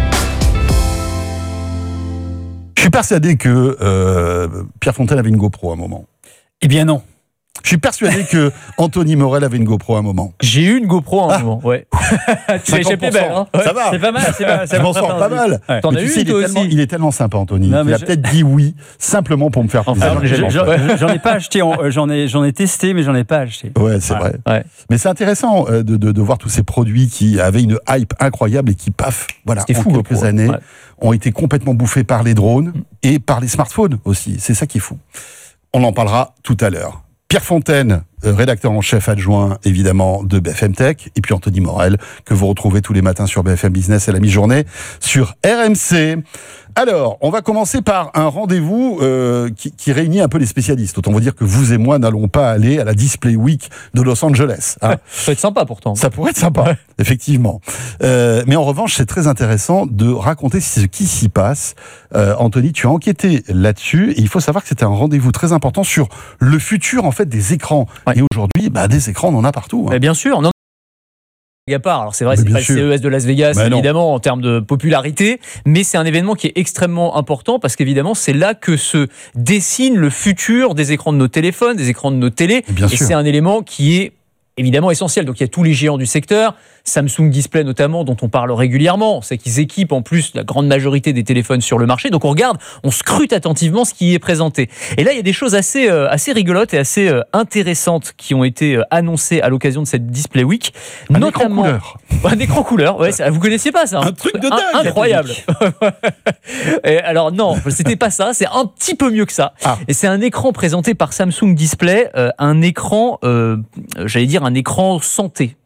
[SPEAKER 10] Je suis persuadé que euh, Pierre Fontaine avait une GoPro à un moment.
[SPEAKER 11] Eh bien non.
[SPEAKER 10] Je suis persuadé que Anthony Morel avait une GoPro à un moment.
[SPEAKER 11] J'ai eu une GoPro à un ah. moment, ouais. Tu l'as échappé belle, hein.
[SPEAKER 10] Ça va.
[SPEAKER 11] C'est pas mal, c'est pas mal.
[SPEAKER 10] Je m'en sors pas mal.
[SPEAKER 11] Ouais. T'en as eu,
[SPEAKER 10] sais,
[SPEAKER 11] toi
[SPEAKER 10] il est,
[SPEAKER 11] aussi.
[SPEAKER 10] tellement, il est tellement sympa, Anthony.
[SPEAKER 11] Non,
[SPEAKER 10] il a
[SPEAKER 11] je...
[SPEAKER 10] peut-être dit oui, simplement pour me faire plaisir.
[SPEAKER 11] Enfin, j'en, j'en, j'en ai pas acheté, j'en ai, j'en ai testé, mais j'en ai pas acheté.
[SPEAKER 10] Ouais, c'est ouais. vrai.
[SPEAKER 11] Ouais.
[SPEAKER 10] Mais c'est intéressant de, de, de voir tous ces produits qui avaient une hype incroyable et qui, paf, voilà,
[SPEAKER 11] C'était
[SPEAKER 10] en
[SPEAKER 11] fou,
[SPEAKER 10] quelques
[SPEAKER 11] GoPro,
[SPEAKER 10] années,
[SPEAKER 11] ouais.
[SPEAKER 10] ont été complètement bouffés par les drones et par les smartphones aussi. C'est ça qui est fou. On en parlera tout à l'heure. Pierre Fontaine, rédacteur en chef adjoint, évidemment, de B F M Tech, et puis Anthony Morel, que vous retrouvez tous les matins sur B F M Business à la mi-journée, sur R M C. Alors, on va commencer par un rendez-vous euh, qui, qui réunit un peu les spécialistes. Autant vous dire que vous et moi n'allons pas aller à la Display Week de Los Angeles. Hein.
[SPEAKER 11] Ouais, ça pourrait être sympa pourtant.
[SPEAKER 10] Ça pourrait être sympa, ouais. Effectivement. Euh, mais en revanche, c'est très intéressant de raconter ce qui s'y passe. Euh, Anthony, tu as enquêté là-dessus, et il faut savoir que c'était un rendez-vous très important sur le futur en fait des écrans. Ouais. Et aujourd'hui, bah, des écrans, on en a partout. Hein.
[SPEAKER 11] Mais bien sûr, non. À part. Alors c'est vrai, mais c'est pas sûr. Le C E S de Las Vegas, mais évidemment, non. En termes de popularité, mais c'est un événement qui est extrêmement important parce qu'évidemment, c'est là que se dessine le futur des écrans de nos téléphones, des écrans de nos télés.
[SPEAKER 10] Bien
[SPEAKER 11] et
[SPEAKER 10] sûr.
[SPEAKER 11] C'est un élément qui est évidemment essentiel. Donc il y a tous les géants du secteur, Samsung Display notamment, dont on parle régulièrement. On sait qu'ils équipent en plus la grande majorité des téléphones sur le marché. Donc on regarde, on scrute attentivement ce qui y est présenté. Et là, il y a des choses assez, euh, assez rigolotes et assez euh, intéressantes qui ont été euh, annoncées à l'occasion de cette Display Week.
[SPEAKER 10] Un
[SPEAKER 11] notamment,
[SPEAKER 10] écran couleur.
[SPEAKER 11] Un écran couleur, ouais, ça, vous connaissiez pas ça.
[SPEAKER 10] Un truc de dingue.
[SPEAKER 11] Un, incroyable. Et alors non, c'était pas ça, c'est un petit peu mieux que ça. Ah. Et c'est un écran présenté par Samsung Display, euh, un écran, euh, j'allais dire un écran santé.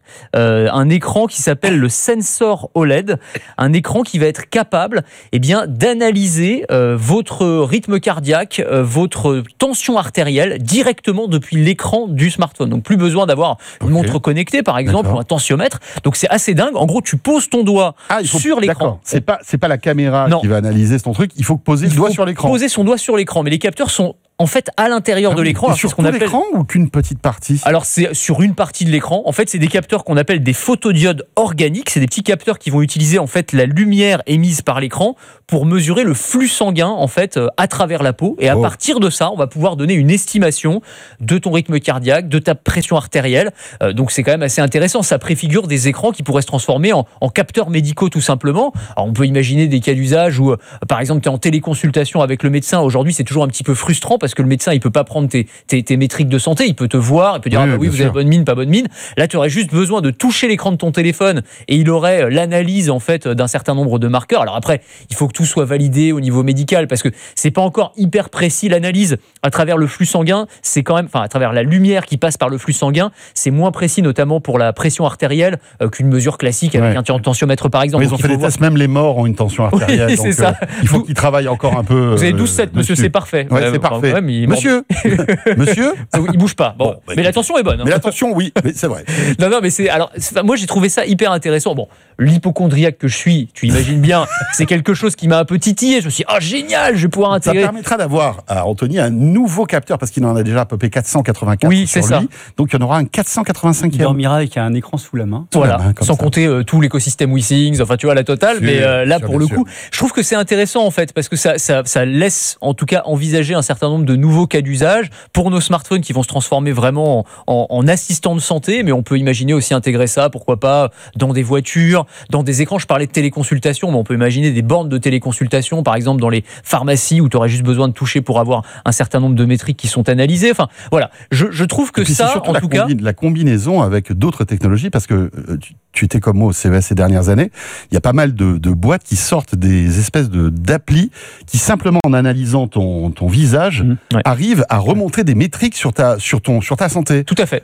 [SPEAKER 11] euh, un écran qui s'appelle le Sensor O L E D, un écran qui va être capable eh bien, d'analyser euh, votre rythme cardiaque, euh, votre tension artérielle directement depuis l'écran du smartphone. Donc plus besoin d'avoir une okay. montre connectée par exemple D'accord. ou un tensiomètre. Donc c'est assez dingue. En gros, tu poses ton doigt ah, faut... sur l'écran.
[SPEAKER 10] D'accord. C'est pas c'est pas la caméra non. qui va analyser ton truc. Il faut poser le doigt sur l'écran.
[SPEAKER 11] Poser son doigt sur l'écran, mais les capteurs sont en fait à l'intérieur ah de l'écran.
[SPEAKER 10] Et sur tout appelle... l'écran ou qu'une petite partie?
[SPEAKER 11] Alors c'est sur une partie de l'écran. En fait, c'est des capteurs qu'on appelle des photodiodes organiques. C'est des petits capteurs qui vont utiliser en fait la lumière émise par l'écran pour mesurer le flux sanguin en fait à travers la peau. Et à oh. partir de ça, on va pouvoir donner une estimation de ton rythme cardiaque, de ta pression artérielle. Euh, donc c'est quand même assez intéressant. Ça préfigure des écrans qui pourraient se transformer en, en capteurs médicaux tout simplement. Alors on peut imaginer des cas d'usage où, euh, par exemple, tu es en téléconsultation avec le médecin. Aujourd'hui, c'est toujours un petit peu frustrant parce que le médecin, il peut pas prendre tes, tes, tes métriques de santé, il peut te voir, il peut dire oui, ah bah oui vous sûr. avez bonne mine, pas bonne mine. Là, tu aurais juste besoin de toucher l'écran de ton téléphone et il aurait l'analyse en fait d'un certain nombre de marqueurs. Alors après, il faut que tout soit validé au niveau médical parce que c'est pas encore hyper précis l'analyse à travers le flux sanguin. C'est quand même, enfin à travers la lumière qui passe par le flux sanguin, c'est moins précis notamment pour la pression artérielle euh, qu'une mesure classique avec ouais. un tensiomètre par exemple.
[SPEAKER 10] Oui, ils ont fait des voir... tests, même les morts ont une tension artérielle. Oui, donc, c'est ça. Euh, il faut qu'ils travaillent encore un peu.
[SPEAKER 11] Vous avez douze sept, monsieur, c'est parfait.
[SPEAKER 10] Ouais, c'est enfin, parfait. Ouais, mais
[SPEAKER 11] monsieur,
[SPEAKER 10] monsieur,
[SPEAKER 11] il bouge pas. Bon, bon bah, mais la tension est bonne. Hein.
[SPEAKER 10] Mais la tension, oui, mais c'est vrai.
[SPEAKER 11] non, non, mais c'est alors, c'est, moi j'ai trouvé ça hyper intéressant. Bon, l'hypochondriaque que je suis, tu imagines bien, c'est quelque chose qui m'a un peu titillé. Je me suis dit, oh génial, je vais pouvoir intégrer.
[SPEAKER 10] Ça permettra d'avoir à Anthony un nouveau capteur parce qu'il en a déjà à peu près quatre cent quatre-vingt-quatre
[SPEAKER 11] oui,
[SPEAKER 10] sur
[SPEAKER 11] c'est
[SPEAKER 10] lui.
[SPEAKER 11] Ça.
[SPEAKER 10] Donc il y en aura un quatre cent quatre-vingt-cinquième.
[SPEAKER 12] Il dormira avec un écran sous la main.
[SPEAKER 11] Voilà,
[SPEAKER 10] main,
[SPEAKER 11] sans
[SPEAKER 10] ça.
[SPEAKER 11] compter euh, tout l'écosystème WeSings, enfin tu vois la totale. Sûr, mais euh, là sûr, pour le sûr. coup, je trouve que c'est intéressant en fait parce que ça, ça, ça laisse en tout cas envisager un certain nombre de nouveaux cas d'usage pour nos smartphones qui vont se transformer vraiment en, en, en assistants de santé. Mais on peut imaginer aussi intégrer ça, pourquoi pas, dans des voitures, dans des écrans. Je parlais de téléconsultation, mais on peut imaginer des bornes de téléconsultation, par exemple dans les pharmacies où tu aurais juste besoin de toucher pour avoir un certain nombre de métriques qui sont analysées. Enfin, voilà. Je, je trouve que ça, en tout
[SPEAKER 10] combi-
[SPEAKER 11] cas,
[SPEAKER 10] la combinaison avec d'autres technologies, parce que euh, tu, tu étais comme moi au C E S ces dernières années, il y a pas mal de, de boîtes qui sortent des espèces de d'applis qui simplement en analysant ton, ton visage mmh, ouais. arrivent à remontrer des métriques sur ta sur ton sur ta santé.
[SPEAKER 11] Tout à fait.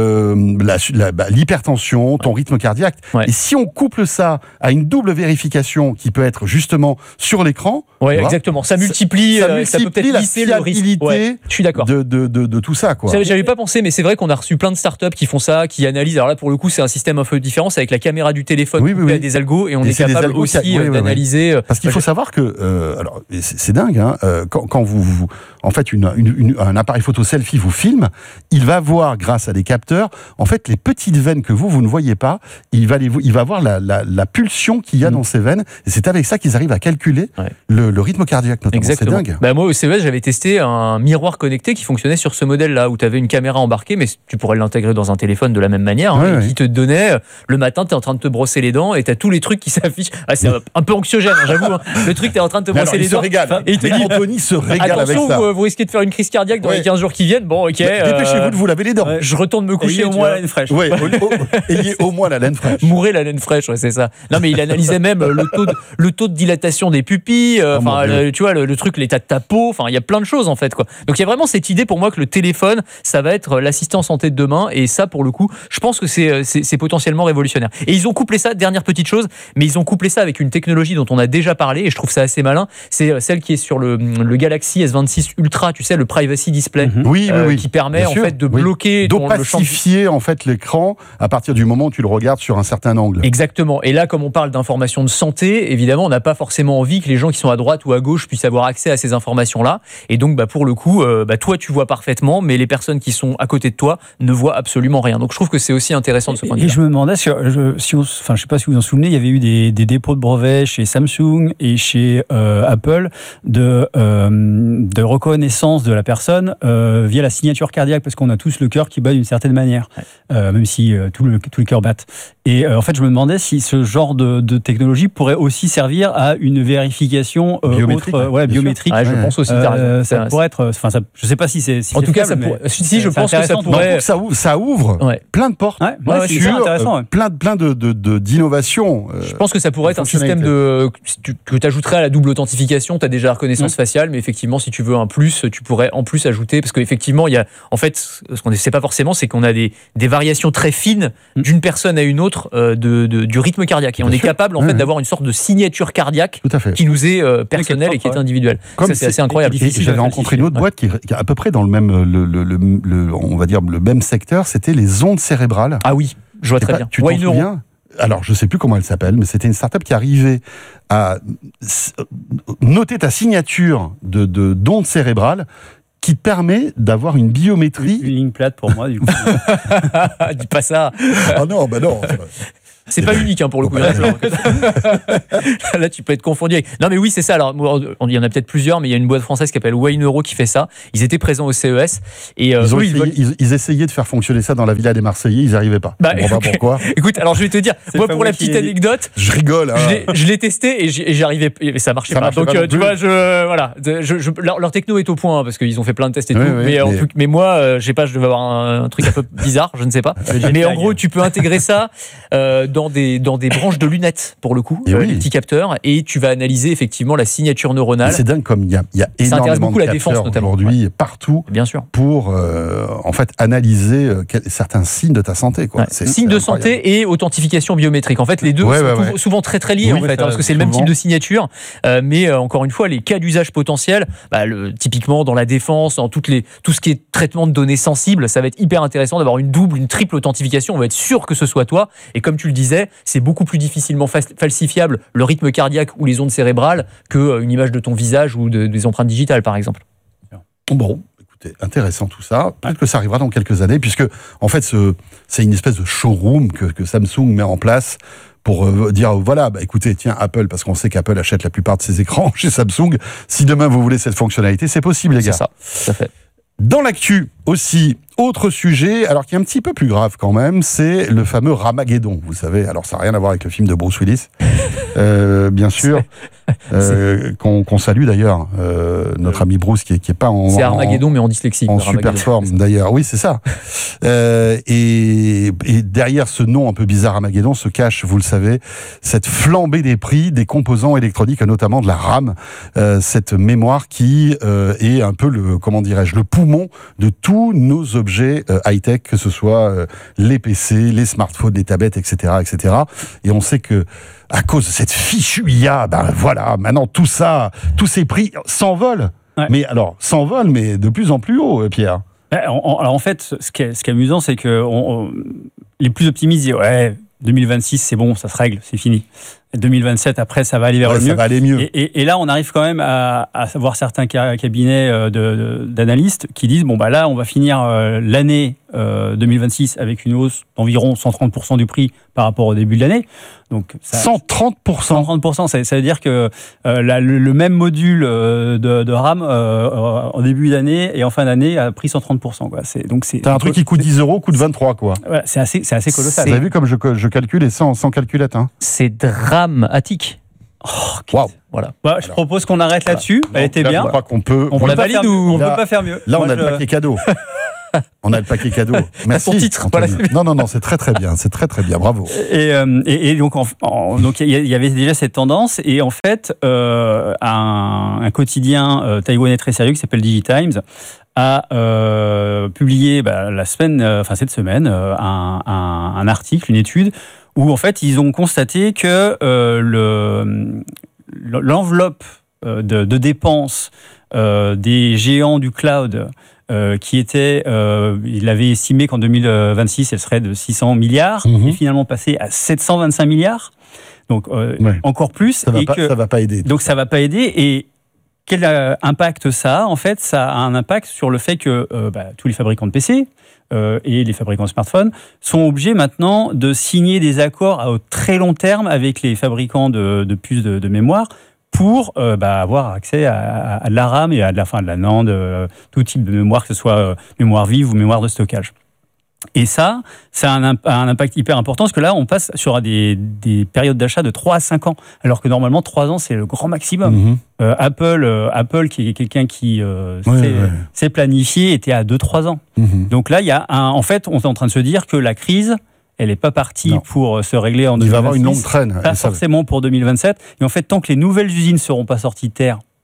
[SPEAKER 10] Le la, la bah, l'hypertension, ton ouais. rythme cardiaque. Ouais. Et si on couple ça à une double vérification qui peut être justement sur l'écran,
[SPEAKER 11] ouais, exactement. Ça multiplie, ça, ça, multiplie ça peut peut-être lisser le risque. Ouais, je suis d'accord.
[SPEAKER 10] De, de, de, de tout ça, quoi.
[SPEAKER 11] Ça, j'avais pas pensé, mais c'est vrai qu'on a reçu plein de startups qui font ça, qui analysent. Alors là, pour le coup, c'est un système un peu différent, c'est avec la caméra du téléphone, oui, oui, oui. à des algos, et on et est capable aussi qui, oui, d'analyser. Oui, oui.
[SPEAKER 10] Parce qu'il faut savoir que, euh, alors, c'est, c'est dingue, hein, euh, quand, quand vous, vous, en fait, une, une, une, un appareil photo selfie vous filme, il va voir, grâce à des capteurs, en fait, les petites veines que vous, vous ne voyez pas, il va, les, il va voir la, la, la pulsion qu'il y a mmh. dans ces veines, et c'est avec ça qu'ils arrivent à calculer ouais. le, le rythme cardiaque, notamment.
[SPEAKER 11] Exactement.
[SPEAKER 10] C'est dingue.
[SPEAKER 11] Bah, moi, au C E S, j'avais testé un miroir connecté qui fonctionnait sur ce modèle-là, où tu avais une caméra embarquée, mais tu pourrais l'intégrer dans un téléphone de la même manière, hein, ouais, ouais. qui te donnait, le matin, tu es en train de te brosser les dents, et tu as tous les trucs qui s'affichent. Ah, c'est un peu anxiogène, hein, j'avoue. Hein. Le truc, tu es en train de te brosser
[SPEAKER 10] alors,
[SPEAKER 11] les dents.
[SPEAKER 10] Enfin,
[SPEAKER 11] et il te dit,
[SPEAKER 10] Anthony se régale
[SPEAKER 11] attention,
[SPEAKER 10] avec ça.
[SPEAKER 11] Vous, vous risquez de faire une crise cardiaque dans ouais. les quinze jours qui viennent. Bon, ok.
[SPEAKER 10] Bah, dépêchez-vous euh, de vous laver les dents.
[SPEAKER 11] Ouais. Je retourne me coucher.
[SPEAKER 12] Ayez au moins la laine fraîche.
[SPEAKER 10] Ouais, ayez au moins la laine fraîche.
[SPEAKER 11] Mourrez la laine fraîche, ouais, c'est ça. Non, mais il analysait même le taux de, le taux de dilatation des pupilles, enfin, euh, oh, tu vois, le, le truc, l'état de ta peau, enfin, il y a plein de choses, en fait, quoi. Donc, il y a vraiment cette idée pour moi que le téléphone, ça va être l'assistant santé de demain, et ça, pour le coup, je pense que c'est, c'est, c'est potentiellement révolutionnaire. Et ils ont couplé ça, dernière petite chose, mais ils ont couplé ça avec une technologie dont on a déjà parlé, et je trouve ça assez malin, c'est celle qui est sur le, le Galaxy S vingt-six Ultra, tu sais, le Privacy Display,
[SPEAKER 10] mmh. oui,
[SPEAKER 11] euh,
[SPEAKER 10] oui, oui.
[SPEAKER 11] qui permet,
[SPEAKER 10] Bien
[SPEAKER 11] en
[SPEAKER 10] sûr,
[SPEAKER 11] fait, de
[SPEAKER 10] oui.
[SPEAKER 11] bloquer ton,
[SPEAKER 10] d'opacifier,
[SPEAKER 11] le champ...
[SPEAKER 10] en fait, l'écran à partir du moment où tu le regardes sur un certain angle.
[SPEAKER 11] Exactement. Et là, comme on parle d'informations de santé, évidemment, on n'a pas forcément envie que les gens qui sont à droite ou à gauche puissent avoir accès à ces informations-là. Et donc, bah, pour le coup, euh, bah, toi, tu vois parfaitement, mais les personnes qui sont à côté de toi ne voient absolument rien. Donc, je trouve que c'est aussi intéressant de ce point de vue.
[SPEAKER 12] Et je me demandais, si, je, si on, enfin, je sais pas si vous vous en souvenez, il y avait eu des, des dépôts de brevets chez Samsung et chez euh, Apple de, euh, de reconnaissance de la personne euh, via la signature cardiaque, parce qu'on a tous le cœur qui bat d'une certaine manière, ouais. euh, même si euh, tout le, tous les cœurs battent. Et euh, en fait, je me demandais si ce genre de, de technologie pourrait aussi servir à une vérification euh,
[SPEAKER 10] biométrique.
[SPEAKER 12] Autre, euh, ouais, biométrique.
[SPEAKER 11] Ah, je ouais. pense aussi.
[SPEAKER 12] Euh, ça c'est, pourrait être. Enfin, ça, je sais pas si c'est. Si
[SPEAKER 11] en
[SPEAKER 12] c'est
[SPEAKER 11] tout cas,
[SPEAKER 12] fiable,
[SPEAKER 11] ça pour, si je pense que ça pourrait.
[SPEAKER 10] Non, ça ouvre, ça ouvre
[SPEAKER 11] ouais.
[SPEAKER 10] plein de portes.
[SPEAKER 12] Ouais, ouais, ouais,
[SPEAKER 10] sur,
[SPEAKER 12] c'est intéressant. Ouais.
[SPEAKER 10] Plein, plein de, de, de, d'innovations.
[SPEAKER 11] Euh, je pense que ça pourrait être un système de que tu ajouterais à la double authentification. Tu as déjà la reconnaissance ouais. faciale, mais effectivement, si tu veux un plus plus, tu pourrais en plus ajouter, parce qu'effectivement, il y a, en fait, ce qu'on ne sait pas forcément, c'est qu'on a des, des variations très fines d'une personne à une autre euh, de, de, du rythme cardiaque. Et on est capable, en fait, d'avoir une sorte de signature cardiaque qui nous est euh, personnelle et qui est individuelle. Comme ça, c'est assez incroyable.
[SPEAKER 10] J'avais rencontré une autre boîte qui est à peu près dans le même, le, le, le, le, on va dire, le même secteur, c'était les ondes cérébrales.
[SPEAKER 11] Ah oui, je vois très
[SPEAKER 10] pas,
[SPEAKER 11] bien.
[SPEAKER 10] Tu t'en souviens ? Alors, je ne sais plus comment elle s'appelle, mais c'était une start-up qui arrivait à noter ta signature de, de, d'ondes cérébrales qui permet d'avoir une biométrie.
[SPEAKER 12] Une ligne plate pour moi, du coup.
[SPEAKER 11] Dis pas ça.
[SPEAKER 10] Ah non, bah non.
[SPEAKER 11] C'est pas unique hein, pour le coup. Là, tu peux être confondu avec. Non, mais oui, c'est ça. Alors, il y en a peut-être plusieurs, mais il y a une boîte française qui s'appelle Way Neuro qui fait ça. Ils étaient présents au C E S et euh,
[SPEAKER 10] ils, ont
[SPEAKER 11] eux,
[SPEAKER 10] essayé, ils, veulent... ils, ils essayaient de faire fonctionner ça dans la Villa des Marseillais, ils n'y arrivaient pas.
[SPEAKER 11] Bah,
[SPEAKER 10] je comprends pas pourquoi.
[SPEAKER 11] Écoute, alors je vais te dire, c'est moi pour la petite anecdote,
[SPEAKER 10] je rigole. Hein.
[SPEAKER 11] Je, l'ai, je l'ai testé et, j'y, et j'arrivais, et ça marchait ça pas. Donc, pas euh, tu vois, je voilà, je, je, leur, leur techno est au point hein, parce qu'ils ont fait plein de tests et oui, tout. Oui, mais, mais... En tout, mais moi, euh, je sais pas, je devais avoir un, un truc un peu bizarre, je ne sais pas. Mais en gros, tu peux intégrer ça euh, dans des dans des branches de lunettes pour le coup, euh, oui. les petits capteurs, et tu vas analyser effectivement la signature neuronale.
[SPEAKER 10] Et c'est dingue comme il y a, il y a énormément de capteurs aujourd'hui ouais. partout
[SPEAKER 11] bien sûr.
[SPEAKER 10] pour euh, en fait analyser euh, quel, certains signes de ta santé. Quoi.
[SPEAKER 11] Ouais.
[SPEAKER 10] C'est,
[SPEAKER 11] signes de santé et authentification biométrique. En fait, les deux
[SPEAKER 10] ouais,
[SPEAKER 11] sont
[SPEAKER 10] ouais, ouais.
[SPEAKER 11] souvent très très liés oui, en fait, hein, parce que c'est souvent. le même type de signature. Euh, mais euh, encore une fois, les cas d'usage potentiels, bah, le, typiquement dans la défense, dans toutes les, tout ce qui est traitement de données sensibles, ça va être hyper intéressant d'avoir une double, une triple authentification. On va être sûr que ce soit toi. Et comme tu le disais, c'est beaucoup plus difficilement falsifiable le rythme cardiaque ou les ondes cérébrales qu'une image de ton visage ou de, des empreintes digitales, par exemple.
[SPEAKER 10] Bon, écoutez, intéressant tout ça. Peut-être que ça arrivera dans quelques années, puisque en fait, ce, c'est une espèce de showroom que, que Samsung met en place pour euh, dire, voilà, bah, écoutez, tiens, Apple, parce qu'on sait qu'Apple achète la plupart de ses écrans chez Samsung. Si demain vous voulez cette fonctionnalité, c'est possible, les gars.
[SPEAKER 11] C'est ça, tout à fait.
[SPEAKER 10] Dans l'actu aussi, autre sujet, alors qui est un petit peu plus grave quand même, c'est le fameux Ramageddon. Vous savez, alors ça n'a rien à voir avec le film de Bruce Willis, euh, bien sûr, euh, qu'on, qu'on salue d'ailleurs, euh, notre ami Bruce qui est, qui est pas en...
[SPEAKER 11] C'est Armageddon, en, mais en dyslexie.
[SPEAKER 10] En super forme d'ailleurs, oui c'est ça. euh, et, et derrière ce nom un peu bizarre Armageddon se cache, vous le savez, cette flambée des prix des composants électroniques, notamment de la RAM, euh, cette mémoire qui euh, est un peu le, comment dirais-je, le poumon de tous nos objets euh, high-tech, que ce soit euh, les P C, les smartphones, les tablettes, et cetera, et cetera. Et on sait que à cause de cette fichue I A, ben voilà, maintenant tout ça, tous ces prix s'envolent. Ouais. Mais alors, s'envolent, mais de plus en plus haut, Pierre.
[SPEAKER 12] Alors en fait, ce qui est, ce qui est amusant, c'est que on, on, les plus optimistes disent ouais, deux mille vingt-six, c'est bon, ça se règle, c'est fini. deux mille vingt-sept, après, ça va aller vers
[SPEAKER 10] ouais,
[SPEAKER 12] le mieux.
[SPEAKER 10] Ça va aller mieux.
[SPEAKER 12] Et, et, et là, on arrive quand même à, à voir certains cabinets de, de, d'analystes qui disent bon, bah là, on va finir l'année euh, deux mille vingt-six avec une hausse d'environ cent trente pour cent du prix par rapport au début de l'année. Donc, ça,
[SPEAKER 10] cent trente pour cent
[SPEAKER 12] cent trente pour cent, ça, ça veut dire que euh, la, le, le même module de, de RAM euh, en début d'année et en fin d'année a pris cent trente pour cent. Quoi. C'est, donc c'est,
[SPEAKER 10] T'as un truc qui coûte dix euros, coûte vingt-trois, quoi.
[SPEAKER 12] Ouais, c'est, assez, c'est assez colossal.
[SPEAKER 10] Vous avez vu comme je, je calcule et sans, sans calculette. Hein.
[SPEAKER 11] C'est dramatique.
[SPEAKER 10] Oh, wow.
[SPEAKER 12] Voilà. Bah, je Alors, propose qu'on arrête voilà. là-dessus. Elle était
[SPEAKER 10] là,
[SPEAKER 12] bien.
[SPEAKER 10] Je crois qu'on peut.
[SPEAKER 12] On, on,
[SPEAKER 11] la valide ou
[SPEAKER 12] on ne peut pas faire mieux.
[SPEAKER 10] Là,
[SPEAKER 12] Moi,
[SPEAKER 10] on a
[SPEAKER 12] je...
[SPEAKER 10] le paquet cadeau. On a le paquet cadeau. Merci.
[SPEAKER 11] Ton titre.
[SPEAKER 10] Voilà. Non, non, non, c'est très très bien. C'est très très bien. Bravo.
[SPEAKER 12] Et, euh, et, et donc, en, en, donc, il y avait déjà cette tendance. Et en fait, euh, un, un quotidien euh, taïwanais très sérieux qui s'appelle DigiTimes a euh, publié bah, la semaine, enfin euh, cette semaine, euh, un, un, un article, une étude où en fait ils ont constaté que euh, le, l'enveloppe de, de dépenses euh, des géants du cloud euh, qui était, euh, il avait estimé qu'en deux mille vingt-six elle serait de six cents milliards, mmh. est finalement passée à sept cent vingt-cinq milliards, donc euh, ouais. encore plus.
[SPEAKER 10] Ça va
[SPEAKER 12] et
[SPEAKER 10] pas,
[SPEAKER 12] que,
[SPEAKER 10] ça va pas aider.
[SPEAKER 12] Donc ça va pas aider. Et quel impact ça a ? En fait, ça a un impact sur le fait que euh, bah, tous les fabricants de P C euh, et les fabricants de smartphones sont obligés maintenant de signer des accords à très long terme avec les fabricants de, de puces de, de mémoire pour euh, bah, avoir accès à, à de la RAM et à de la, fin, de la NAND, euh, tout type de mémoire, que ce soit euh, mémoire vive ou mémoire de stockage. Et ça, ça a un, un impact hyper important, parce que là, on passe sur des, des périodes d'achat de trois à cinq ans, alors que normalement, trois ans, c'est le grand maximum. Mmh. Euh, Apple, euh, Apple, qui est quelqu'un qui euh, ouais, sait, ouais. sait planifier, était à deux à trois ans. Mmh. Donc là, il y a un, en fait, on est en train de se dire que la crise, elle n'est pas partie non. pour se régler en deux mille vingt-six. Il va
[SPEAKER 10] y avoir une longue traîne.
[SPEAKER 12] Pas forcément pour deux mille vingt-sept. Et en fait, tant que les nouvelles usines ne seront pas sorties de terre pour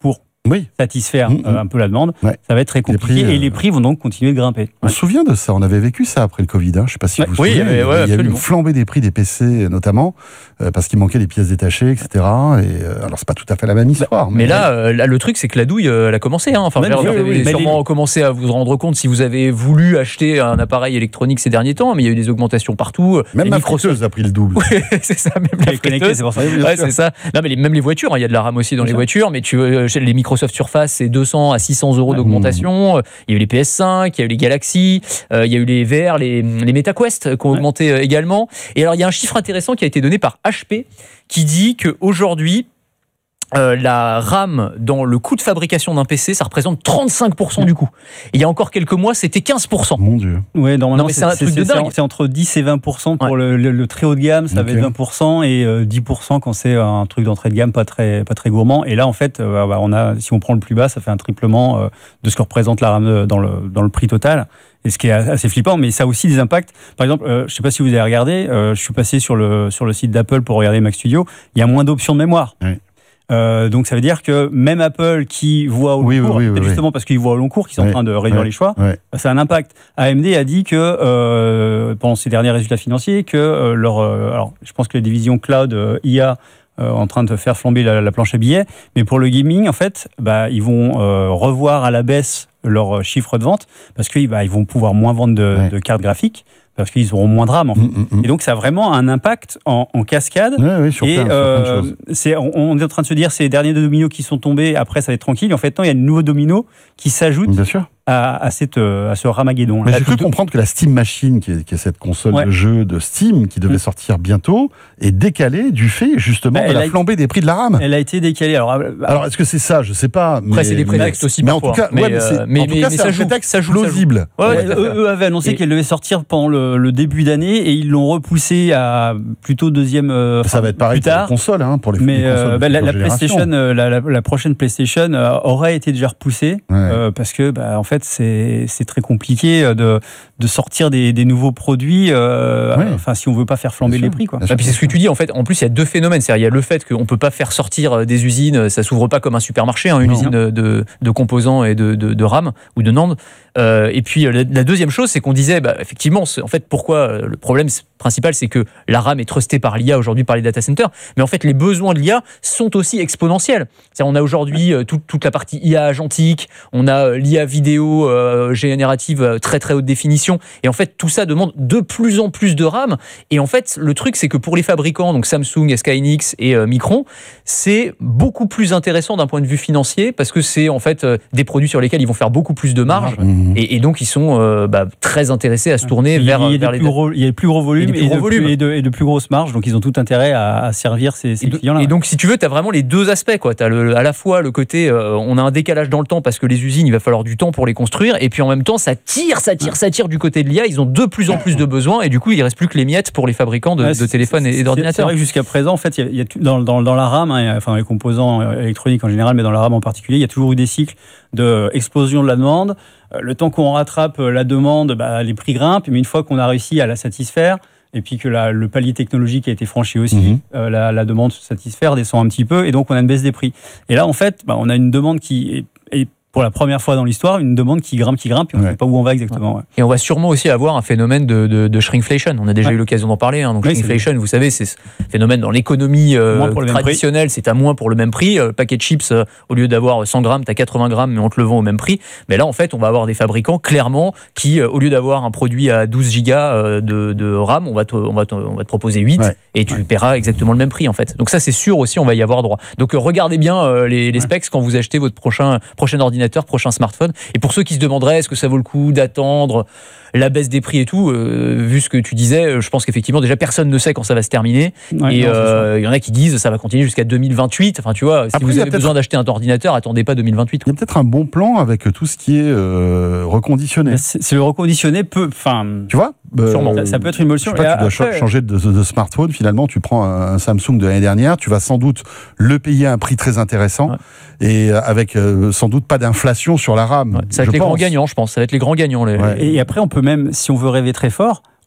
[SPEAKER 10] oui.
[SPEAKER 12] satisfaire
[SPEAKER 10] mmh,
[SPEAKER 12] euh, un peu la demande,
[SPEAKER 10] ouais.
[SPEAKER 12] ça va être très compliqué. Les prix, euh... Et les prix vont donc continuer de grimper.
[SPEAKER 10] On ouais. se souvient de ça, on avait vécu ça après le Covid. Hein. Je ne sais pas si ouais. vous vous
[SPEAKER 11] oui,
[SPEAKER 10] souvenez.
[SPEAKER 11] Mais, ouais,
[SPEAKER 10] il y a eu une flambée des prix des P C notamment, euh, parce qu'il manquait les pièces détachées, et cetera. Et, euh, alors, c'est pas tout à fait la même histoire.
[SPEAKER 11] Mais, mais là, euh, là, le truc, c'est que la douille, euh, elle a commencé. Hein. Enfin,
[SPEAKER 12] oui,
[SPEAKER 11] vous
[SPEAKER 12] oui,
[SPEAKER 11] avez
[SPEAKER 12] oui,
[SPEAKER 11] sûrement
[SPEAKER 12] les...
[SPEAKER 11] commencé à vous rendre compte si vous avez voulu acheter un appareil électronique ces derniers temps, mais il y a eu des augmentations partout.
[SPEAKER 10] Même
[SPEAKER 11] les
[SPEAKER 10] ma
[SPEAKER 11] Microsoft...
[SPEAKER 10] friteuse a pris le double.
[SPEAKER 11] Oui, c'est ça, même la friteuse.
[SPEAKER 12] C'est pour ça.
[SPEAKER 11] Ouais, c'est ça. Non, mais les, même les voitures, il hein, y a de la RAM aussi dans les voitures, mais tu euh, les Microsoft Surface, c'est deux cents à six cents euros d'augmentation. Mmh. Il y a eu les P S cinq, il y a eu les Galaxy, euh, il y a eu les V R, les, les MetaQuest qui ont ouais. augmenté euh, également. Et alors, il y a un chiffre intéressant qui a été donné par H P qui dit qu'aujourd'hui, Euh, la RAM dans le coût de fabrication d'un P C, ça représente trente-cinq pour cent du coût. Et il y a encore quelques mois, c'était quinze pour cent.
[SPEAKER 10] Mon Dieu.
[SPEAKER 12] Ouais, normalement, c'est,
[SPEAKER 11] c'est un
[SPEAKER 12] c'est,
[SPEAKER 11] truc
[SPEAKER 12] c'est,
[SPEAKER 11] de dingue.
[SPEAKER 12] C'est entre dix et vingt pour cent pour ouais. le, le, le très haut de gamme, ça okay. va être vingt pour cent et euh, dix pour cent quand c'est un truc d'entrée de gamme pas très, pas très gourmand. Et là, en fait, euh, bah, on a, si on prend le plus bas, ça fait un triplement euh, de ce que représente la RAM dans le, dans le prix total. Et ce qui est assez flippant, mais ça a aussi des impacts. Par exemple, euh, je ne sais pas si vous avez regardé, euh, je suis passé sur le, sur le site d'Apple pour regarder Mac Studio, il y a moins d'options de mémoire. Oui. Euh, donc ça veut dire que même Apple qui voit au long
[SPEAKER 10] oui,
[SPEAKER 12] cours,
[SPEAKER 10] oui, oui, oui,
[SPEAKER 12] justement
[SPEAKER 10] oui.
[SPEAKER 12] parce qu'ils voient au long cours, qu'ils sont oui, en train de réduire
[SPEAKER 10] oui,
[SPEAKER 12] les choix,
[SPEAKER 10] oui.
[SPEAKER 12] ça a un impact. A M D a dit que euh, pendant ses derniers résultats financiers, que euh, leur, euh, alors je pense que la division cloud euh, I A euh, en train de faire flamber la, la planche à billets, mais pour le gaming en fait, bah ils vont euh, revoir à la baisse leur chiffre de vente parce qu'ils bah, ils vont pouvoir moins vendre de, oui. de cartes graphiques. Parce qu'ils auront moins de RAM, en fait. Mmh, mmh. Et donc, ça a vraiment un impact en, en cascade.
[SPEAKER 10] Oui, oui, sur
[SPEAKER 12] et
[SPEAKER 10] plein,
[SPEAKER 12] euh,
[SPEAKER 10] sur plein de choses.
[SPEAKER 12] C'est, on, on est en train de se dire, ces derniers dominos qui sont tombés, après, ça va être tranquille. En fait, non, il y a de nouveaux dominos qui s'ajoutent
[SPEAKER 10] Bien sûr.
[SPEAKER 12] À, à, cette, à ce ramaguédon.
[SPEAKER 10] Mais j'ai cru comprendre que la Steam Machine, qui est, qui est cette console ouais. de jeu de Steam, qui devait mmh. sortir bientôt, est décalée du fait, justement, bah, de la flambée été, des prix de la RAM.
[SPEAKER 12] Elle a été décalée. Alors,
[SPEAKER 10] alors est-ce que c'est ça ? Je ne sais pas.
[SPEAKER 11] Après, mais, c'est des prétextes aussi,
[SPEAKER 10] mais
[SPEAKER 11] parfois.
[SPEAKER 10] En tout cas,
[SPEAKER 11] mais,
[SPEAKER 10] ouais, mais c'est,
[SPEAKER 11] mais,
[SPEAKER 10] en tout
[SPEAKER 11] mais,
[SPEAKER 10] cas,
[SPEAKER 11] mais
[SPEAKER 10] c'est
[SPEAKER 11] ça
[SPEAKER 10] un
[SPEAKER 11] joue,
[SPEAKER 10] prétexte
[SPEAKER 11] ça joue,
[SPEAKER 10] plausible.
[SPEAKER 12] Ouais, ouais, eux, eux avaient annoncé et... qu'elle devait sortir pendant le, le début d'année et ils l'ont repoussé à plutôt deuxième. Euh,
[SPEAKER 10] ça va être pareil
[SPEAKER 12] plus tard.
[SPEAKER 10] pour les consoles, hein, pour les,
[SPEAKER 12] mais
[SPEAKER 10] les consoles.
[SPEAKER 12] Euh, bah, la, la PlayStation, euh, la, la, la prochaine PlayStation euh, aurait été déjà repoussée ouais. euh, parce que, bah, en fait, c'est, c'est très compliqué de, de sortir des, des nouveaux produits. Euh, oui. Enfin, si on veut pas faire flamber
[SPEAKER 10] bien
[SPEAKER 12] les
[SPEAKER 10] sûr.
[SPEAKER 12] prix, quoi.
[SPEAKER 11] Ah, puis c'est ce que tu dis. En fait, en plus, il y a deux phénomènes. C'est-à-dire, il y a le fait qu'on peut pas faire sortir des usines. Ça s'ouvre pas comme un supermarché, hein, une non. usine de, de composants et de, de, de RAM ou de NAND. Euh, et puis la, la deuxième chose, c'est qu'on disait, bah, effectivement, en fait, pourquoi le problème principal, c'est que la RAM est trustée par l'I A aujourd'hui par les data centers, mais en fait, les besoins de l'I A sont aussi exponentiels. C'est-à-dire, on a aujourd'hui euh, toute, toute la partie I A agentique, on a euh, l'I A vidéo euh, générative euh, très très haute définition, et en fait, tout ça demande de plus en plus de RAM. Et en fait, le truc, c'est que pour les fabricants, donc Samsung, S K hynix et euh, Micron, c'est beaucoup plus intéressant d'un point de vue financier parce que c'est en fait euh, des produits sur lesquels ils vont faire beaucoup plus de marge. Mmh. Et, et donc, ils sont euh, bah, très intéressés à se tourner
[SPEAKER 12] il y a,
[SPEAKER 11] vers,
[SPEAKER 12] il y a
[SPEAKER 11] vers les...
[SPEAKER 12] Plus gros, il y a de plus gros volumes et, et, de volume. Plus, et, de, et de plus grosses marges. Donc, ils ont tout intérêt à, à servir ces, ces
[SPEAKER 11] et
[SPEAKER 12] clients-là.
[SPEAKER 11] Et donc, si tu veux, tu as vraiment les deux aspects. Tu as à la fois le côté, euh, on a un décalage dans le temps parce que les usines, il va falloir du temps pour les construire. Et puis, en même temps, ça tire, ça tire, ça tire du côté de l'I A. Ils ont de plus en plus de besoins. Et du coup, il ne reste plus que les miettes pour les fabricants de, ouais, de téléphones et d'ordinateurs.
[SPEAKER 12] C'est vrai que jusqu'à présent, en fait, il y a, il y a dans, dans, dans la RAM, hein, enfin, les composants électroniques en général, mais dans la RAM en particulier, il y a toujours eu des cycles d'explosion de la demande. Le temps qu'on rattrape la demande, bah, les prix grimpent, mais une fois qu'on a réussi à la satisfaire, et puis que la, le palier technologique a été franchi aussi, mmh. euh, la, la demande se satisfaire, descend un petit peu, et donc on a une baisse des prix. Et là, en fait, bah, on a une demande qui est, est pour la première fois dans l'histoire, une demande qui grimpe, qui grimpe, et on ne ouais. sait pas où on va exactement. Ouais.
[SPEAKER 11] Et on va sûrement aussi avoir un phénomène de, de, de shrinkflation. On a déjà ouais. eu l'occasion d'en parler. Hein. Donc oui, shrinkflation, vous savez, c'est ce phénomène dans l'économie euh, traditionnelle, c'est à moins pour le même prix. Le paquet de chips, euh, au lieu d'avoir cent grammes, tu as quatre-vingts grammes, mais on te le vend au même prix. Mais là, en fait, on va avoir des fabricants, clairement, qui, euh, au lieu d'avoir un produit à douze gigas euh, de, de RAM, on va, te, on, va te, on va te proposer huit, ouais. et tu ouais. paieras exactement le même prix, en fait. Donc ça, c'est sûr aussi, on va y avoir droit. Donc euh, regardez bien euh, les, les specs ouais. quand vous achetez votre prochain, prochain ordinateur, prochain smartphone. Et pour ceux qui se demanderaient est-ce que ça vaut le coup d'attendre la baisse des prix et tout, euh, vu ce que tu disais, je pense qu'effectivement déjà personne ne sait quand ça va se terminer. Ouais, et il euh, y en a qui disent ça va continuer jusqu'à deux mille vingt-huit. Enfin tu vois, si Après, vous avez besoin d'acheter un ordinateur, attendez pas deux mille vingt-huit.
[SPEAKER 10] Il y a peut-être un bon plan avec tout ce qui est euh, reconditionné.
[SPEAKER 12] C'est, c'est le reconditionné peut, enfin,
[SPEAKER 10] tu vois,
[SPEAKER 12] euh, sûrement. Ça, ça peut être une solution.
[SPEAKER 10] Je sais pas, tu dois après... changer de, de, de smartphone. Finalement, tu prends un, un Samsung de l'année dernière, tu vas sans doute le payer à un prix très intéressant. Ouais. Et avec euh, sans doute pas d'inflation sur la RAM.
[SPEAKER 11] Ouais, ça va être les pense. grands gagnants, je pense. Ça va être les grands gagnants. Les...
[SPEAKER 12] Ouais. Et après, on peut même, si on veut rêver très fort,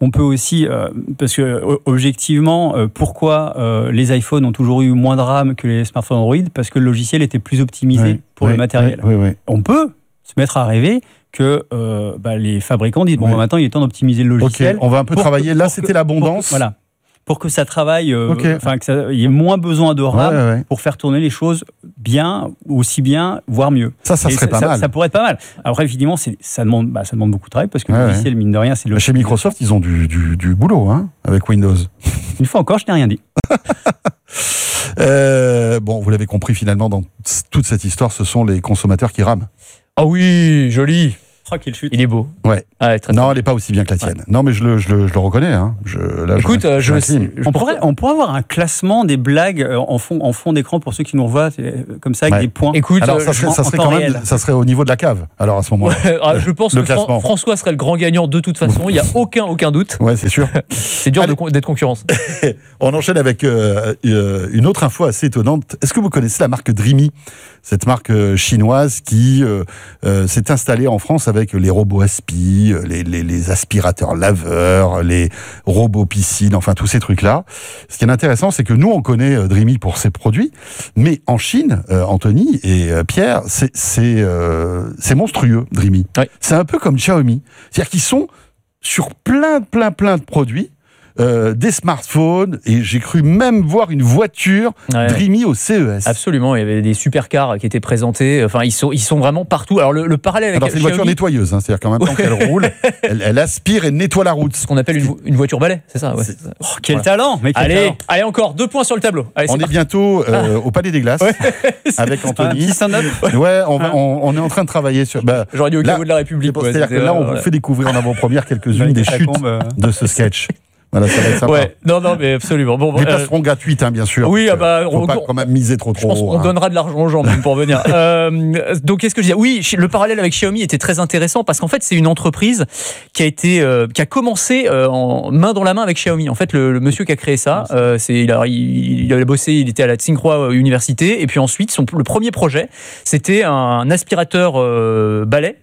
[SPEAKER 12] on peut aussi, euh, parce que objectivement, euh, pourquoi euh, les iPhones ont toujours eu moins de RAM que les smartphones Android? Parce que le logiciel était plus optimisé oui, pour oui, le matériel.
[SPEAKER 10] Oui, oui, oui.
[SPEAKER 12] On peut se mettre à rêver que euh, bah, les fabricants disent bon, oui. bah, maintenant il est temps d'optimiser le logiciel.
[SPEAKER 10] Ok, on va un peu travailler. Que, Là, c'était l'abondance.
[SPEAKER 12] Voilà. Pour que ça travaille, euh,
[SPEAKER 10] okay.
[SPEAKER 12] enfin qu'il y ait moins besoin de RAM ouais, ouais, ouais. pour faire tourner les choses bien, aussi bien, voire mieux.
[SPEAKER 10] Ça, ça
[SPEAKER 12] Et
[SPEAKER 10] serait
[SPEAKER 12] ça,
[SPEAKER 10] pas
[SPEAKER 12] ça,
[SPEAKER 10] mal.
[SPEAKER 12] Ça pourrait être pas mal. Alors évidemment, c'est, ça, demande, bah, ça demande beaucoup de travail parce que
[SPEAKER 10] ouais,
[SPEAKER 12] le logiciel,
[SPEAKER 10] ouais.
[SPEAKER 12] mine de rien, c'est le...
[SPEAKER 10] Chez Microsoft, ils ont du, du, du boulot hein, avec Windows.
[SPEAKER 12] Une fois encore, je n'ai rien dit.
[SPEAKER 10] euh, bon, vous l'avez compris, finalement, dans toute cette histoire, ce sont les consommateurs qui rament.
[SPEAKER 11] Ah oui, joli.
[SPEAKER 12] Oh, quelle chute.
[SPEAKER 11] Il est beau.
[SPEAKER 10] Ouais.
[SPEAKER 11] Ah, très,
[SPEAKER 10] non,
[SPEAKER 11] très
[SPEAKER 10] elle n'est pas aussi bien que la tienne.
[SPEAKER 11] Ouais.
[SPEAKER 10] Non, mais je le, je le, je le reconnais. Hein. Je, là,
[SPEAKER 11] Écoute,
[SPEAKER 10] je,
[SPEAKER 11] je, je,
[SPEAKER 10] je
[SPEAKER 12] on, pourrait, on pourrait avoir un classement des blagues en fond, en fond d'écran pour ceux qui nous revoient, comme ça, avec ouais. des points.
[SPEAKER 11] Écoute,
[SPEAKER 10] alors ça serait, ça serait quand même, ça serait au niveau de la cave. Alors à ce moment-là,
[SPEAKER 11] ouais, alors, je pense
[SPEAKER 10] le
[SPEAKER 11] que
[SPEAKER 10] classement.
[SPEAKER 11] François serait le grand gagnant de toute façon. Il n'y a aucun, aucun doute.
[SPEAKER 10] Ouais, c'est sûr.
[SPEAKER 11] C'est dur de, d'être concurrence.
[SPEAKER 10] On enchaîne avec euh, une autre info assez étonnante. Est-ce que vous connaissez la marque Dreamy? Cette marque chinoise qui euh, euh, s'est installée en France avec les robots aspi, les, les, les aspirateurs laveurs, les robots piscines, enfin tous ces trucs-là. Ce qui est intéressant, c'est que nous, on connaît Dreamy pour ses produits, mais en Chine, euh, Anthony et euh, Pierre, c'est, c'est, euh, c'est monstrueux, Dreamy.
[SPEAKER 11] Oui.
[SPEAKER 10] C'est un peu comme Xiaomi. C'est-à-dire qu'ils sont sur plein, plein, plein de produits. Euh, des smartphones, et j'ai cru même voir une voiture ouais. Dreamy au C E S.
[SPEAKER 11] Absolument, il y avait des supercars qui étaient présentés. Enfin, ils sont, ils sont vraiment partout. Alors le, le parallèle avec
[SPEAKER 10] Alors, c'est une voiture
[SPEAKER 11] Xiaomi...
[SPEAKER 10] nettoyeuse, hein, c'est-à-dire qu'en même temps ouais. qu'elle roule, elle, elle aspire et nettoie la route.
[SPEAKER 11] Ce qu'on appelle une, une voiture balai, c'est ça. Ouais. C'est...
[SPEAKER 12] Oh, quel voilà. talent, mais quel
[SPEAKER 11] allez,
[SPEAKER 12] talent.
[SPEAKER 11] allez, encore deux points sur le tableau. Allez,
[SPEAKER 10] on est, est bientôt euh, au Palais des Glaces ouais. avec Anthony. Ouais, on, va, on, on est en train de travailler sur. Bah,
[SPEAKER 11] J'aurais dit au caveau de la République.
[SPEAKER 10] C'est c'est-à-dire que là, on vous fait découvrir en avant-première quelques-unes des chutes de ce sketch. Voilà, ça va être sympa.
[SPEAKER 11] Ouais, non, non, mais absolument. Bon,
[SPEAKER 10] les places seront euh, gratuites, hein, bien sûr.
[SPEAKER 11] Oui, ah bah,
[SPEAKER 10] faut
[SPEAKER 11] on,
[SPEAKER 10] pas quand même miser trop trop.
[SPEAKER 11] Je pense qu'on
[SPEAKER 10] hein.
[SPEAKER 11] donnera de l'argent aux gens même pour venir. euh, donc, qu'est-ce que je disais? Oui, le parallèle avec Xiaomi était très intéressant parce qu'en fait, c'est une entreprise qui a été, euh, qui a commencé euh, en main dans la main avec Xiaomi. En fait, le, le monsieur qui a créé ça, euh, c'est, il a, il, il a bossé, il était à la Tsinghua Université, et puis ensuite, son, le premier projet, c'était un aspirateur euh, balai,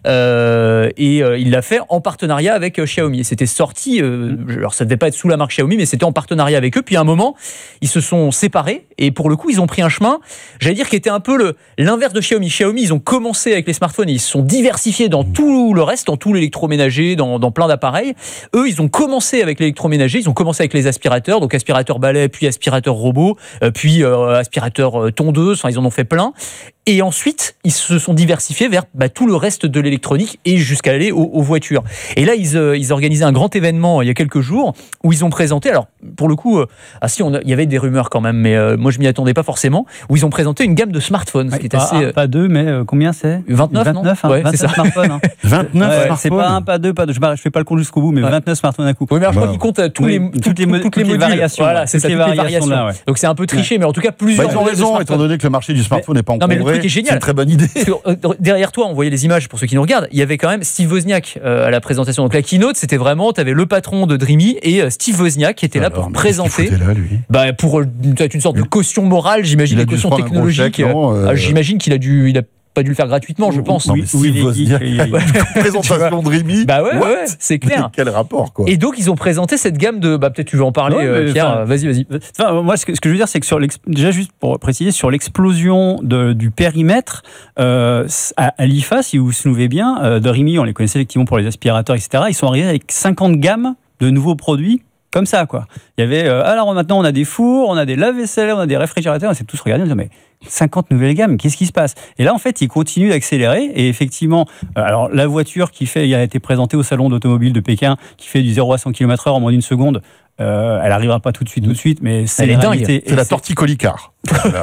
[SPEAKER 11] euh, et euh, il l'a fait en partenariat avec euh, Xiaomi. Et c'était sorti, euh, alors ça devait pas être sous la marque Xiaomi, mais c'était en partenariat avec eux. Puis à un moment, ils se sont séparés et pour le coup, ils ont pris un chemin, j'allais dire, qui était un peu le, l'inverse de Xiaomi. Xiaomi, ils ont commencé avec les smartphones et ils se sont diversifiés dans tout le reste, dans tout l'électroménager, dans, dans plein d'appareils. Eux, ils ont commencé avec l'électroménager, ils ont commencé avec les aspirateurs, donc aspirateur balai, puis aspirateur robot, euh, puis euh, aspirateur euh, tondeuse, enfin, ils en ont fait plein. Et ensuite, ils se sont diversifiés vers bah, tout le reste de l'électronique et jusqu'à aller aux, aux voitures. Et là, ils, euh, ils organisaient un grand événement il y a quelques jours où ils ont présenté, alors pour le coup, euh, ah si, on a, il y avait des rumeurs quand même, mais euh, moi je m'y attendais pas forcément, où ils ont présenté une gamme de smartphones.
[SPEAKER 12] Ouais,
[SPEAKER 11] qui est
[SPEAKER 12] pas
[SPEAKER 11] assez,
[SPEAKER 12] un, pas deux, mais euh, combien c'est?
[SPEAKER 11] vingt-neuf,
[SPEAKER 12] vingt-neuf,
[SPEAKER 11] non
[SPEAKER 12] hein,
[SPEAKER 11] ouais,
[SPEAKER 12] vingt-neuf
[SPEAKER 11] c'est ça.
[SPEAKER 12] smartphones. Hein.
[SPEAKER 10] vingt-neuf
[SPEAKER 12] ouais,
[SPEAKER 10] smartphones.
[SPEAKER 12] C'est pas un, pas deux, pas deux. Je ne fais pas le compte jusqu'au bout, mais ouais. vingt-neuf smartphones à coup.
[SPEAKER 11] Oui, mais alors, je
[SPEAKER 10] bah,
[SPEAKER 11] crois qu'ils comptent tous
[SPEAKER 12] oui,
[SPEAKER 11] les,
[SPEAKER 12] toutes, les, toutes,
[SPEAKER 11] toutes
[SPEAKER 12] les,
[SPEAKER 11] les modules.
[SPEAKER 12] variations.
[SPEAKER 11] Voilà, c'est ça, toutes les variations.
[SPEAKER 12] Là, ouais.
[SPEAKER 11] Donc c'est un peu triché, ouais. mais en tout cas, plusieurs.
[SPEAKER 10] Bah, ils ont raison, étant donné que le marché du smartphone n'est pas
[SPEAKER 11] non, mais le truc est génial.
[SPEAKER 10] C'est une très bonne idée.
[SPEAKER 11] Derrière toi, on voyait les images pour ceux qui nous regardent. Il y avait quand même Steve Wozniak euh, à la présentation. Donc la keynote, c'était vraiment, tu avais le patron de Dreamy et euh, Steve Wozniak qui était là Alors, pour présenter.
[SPEAKER 10] Là, lui
[SPEAKER 11] bah, pour peut-être une sorte de caution morale, j'imagine, une caution technologique.
[SPEAKER 10] Chèque, non, euh...
[SPEAKER 11] J'imagine qu'il a dû, il a pas dû le faire gratuitement, je pense.
[SPEAKER 10] Non, mais Steve oui, Wozniak, présentation Dreamy.
[SPEAKER 11] Bah ouais, ouais, c'est clair.
[SPEAKER 10] Quel rapport, quoi.
[SPEAKER 11] Et donc ils ont présenté cette gamme de, bah peut-être tu veux en parler, ouais, euh, Pierre. Enfin, vas-y, vas-y.
[SPEAKER 12] Enfin, moi, ce que, ce que je veux dire, c'est que sur déjà juste pour préciser, sur l'explosion de, du périmètre euh, à, à l'I F A, si vous vous souvenez bien, euh, Dreamy, on les connaissait effectivement pour les aspirateurs, et cetera. Ils sont arrivés avec cinquante gammes de nouveaux produits. Comme ça, quoi. Il y avait. Euh, alors maintenant, on a des fours, on a des lave-vaisselle, on a des réfrigérateurs. On s'est tous regardés, on s'est dit, mais cinquante nouvelles gammes, qu'est-ce qui se passe? Et là, en fait, ils continuent d'accélérer. Et effectivement, euh, alors la voiture qui fait, il a été présentée au salon d'automobile de Pékin, qui fait du zéro à cent kilomètres heure en moins d'une seconde. Euh, elle n'arrivera pas tout de suite, tout de suite, mais c'est
[SPEAKER 11] elle est dingue.
[SPEAKER 10] C'est la torticolicar. Voilà.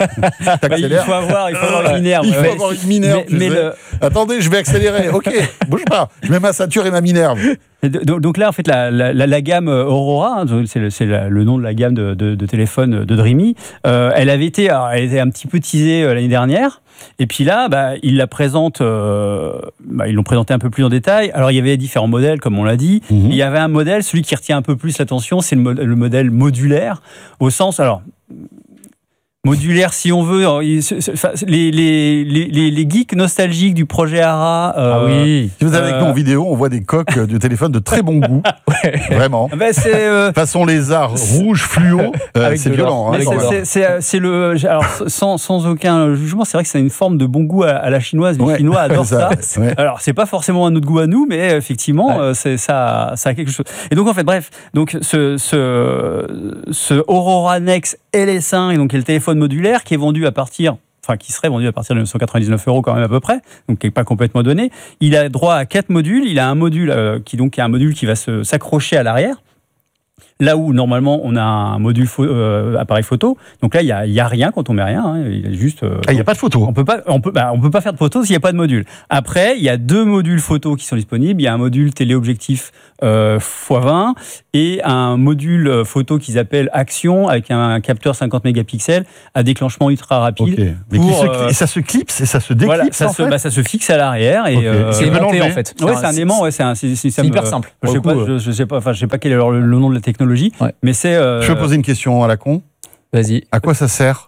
[SPEAKER 12] bah, il faut avoir, il faut avoir une minerve.
[SPEAKER 10] Il faut ouais. avoir une minerve. Mais, mais le... Attendez, je vais accélérer. Ok, bouge pas. Je mets ma ceinture et ma minerve.
[SPEAKER 12] Donc, donc là, en fait, la, la, la gamme Aurora, hein, c'est, le, c'est la, le nom de la gamme de, de, de téléphone de Dreamy, euh, elle avait été, alors, elle était un petit peu teasée euh, l'année dernière. Et puis là, bah, ils la présentent, euh, bah, ils l'ont présenté un peu plus en détail. Alors il y avait différents modèles, comme on l'a dit. Mmh. Il y avait un modèle, celui qui retient un peu plus l'attention, c'est le, mo- le modèle modulaire, au sens, alors. Modulaire, si on veut. Les, les, les, les geeks nostalgiques du projet Ara. Euh,
[SPEAKER 10] ah oui. Si vous avez avec nous en vidéo, on voit des coques de téléphone de très bon goût. Ouais. Vraiment.
[SPEAKER 12] Ben c'est, euh,
[SPEAKER 10] façon lézard rouge fluo. Euh, c'est violent. Hein,
[SPEAKER 12] c'est, c'est, c'est le. Alors, sans, sans aucun jugement, c'est vrai que c'est une forme de bon goût à, à la chinoise. Les ouais. Chinois adorent ça. ça. Ouais. Alors, c'est pas forcément un autre goût à nous, mais effectivement, ouais. c'est, ça, ça a quelque chose. Et donc, en fait, bref, donc, ce, ce, ce Aurora Nex L S un, et donc, qui est le téléphone modulaire qui est vendu à partir, enfin qui serait vendu à partir de neuf cent quatre-vingt-dix-neuf euros quand même à peu près, donc qui n'est pas complètement donné. Il a droit à quatre modules. Il a un module euh, qui donc est un module qui va se, s'accrocher à l'arrière. Là où normalement on a un module pho- euh, appareil photo, donc là il y a, y a rien quand on met rien, hein, il y a juste. Euh,
[SPEAKER 10] ah, il y a pas de photo.
[SPEAKER 12] On peut pas, on peut, bah, on peut pas faire de photo s'il y a pas de module. Après il y a deux modules photo qui sont disponibles. Il y a un module téléobjectif euh, fois vingt et un module photo qu'ils appellent Action avec un capteur cinquante mégapixels à déclenchement ultra rapide.
[SPEAKER 10] Okay. Mais pour, se, euh, et ça se clipse et ça se déclipse.
[SPEAKER 12] Voilà, ça,
[SPEAKER 10] en
[SPEAKER 12] se,
[SPEAKER 10] fait
[SPEAKER 12] bah, ça se fixe à l'arrière et
[SPEAKER 11] okay.
[SPEAKER 12] euh,
[SPEAKER 11] c'est aimanté en fait.
[SPEAKER 12] Ouais, c'est un aimant. Ouais, c'est, un, c'est, c'est,
[SPEAKER 11] c'est hyper simple.
[SPEAKER 12] Je sais pas, je, je sais pas, enfin je sais pas quel est le, le nom de la technologie, ouais. mais c'est. Euh...
[SPEAKER 10] Je peux poser une question à la con.
[SPEAKER 11] Vas-y.
[SPEAKER 10] À quoi ça sert?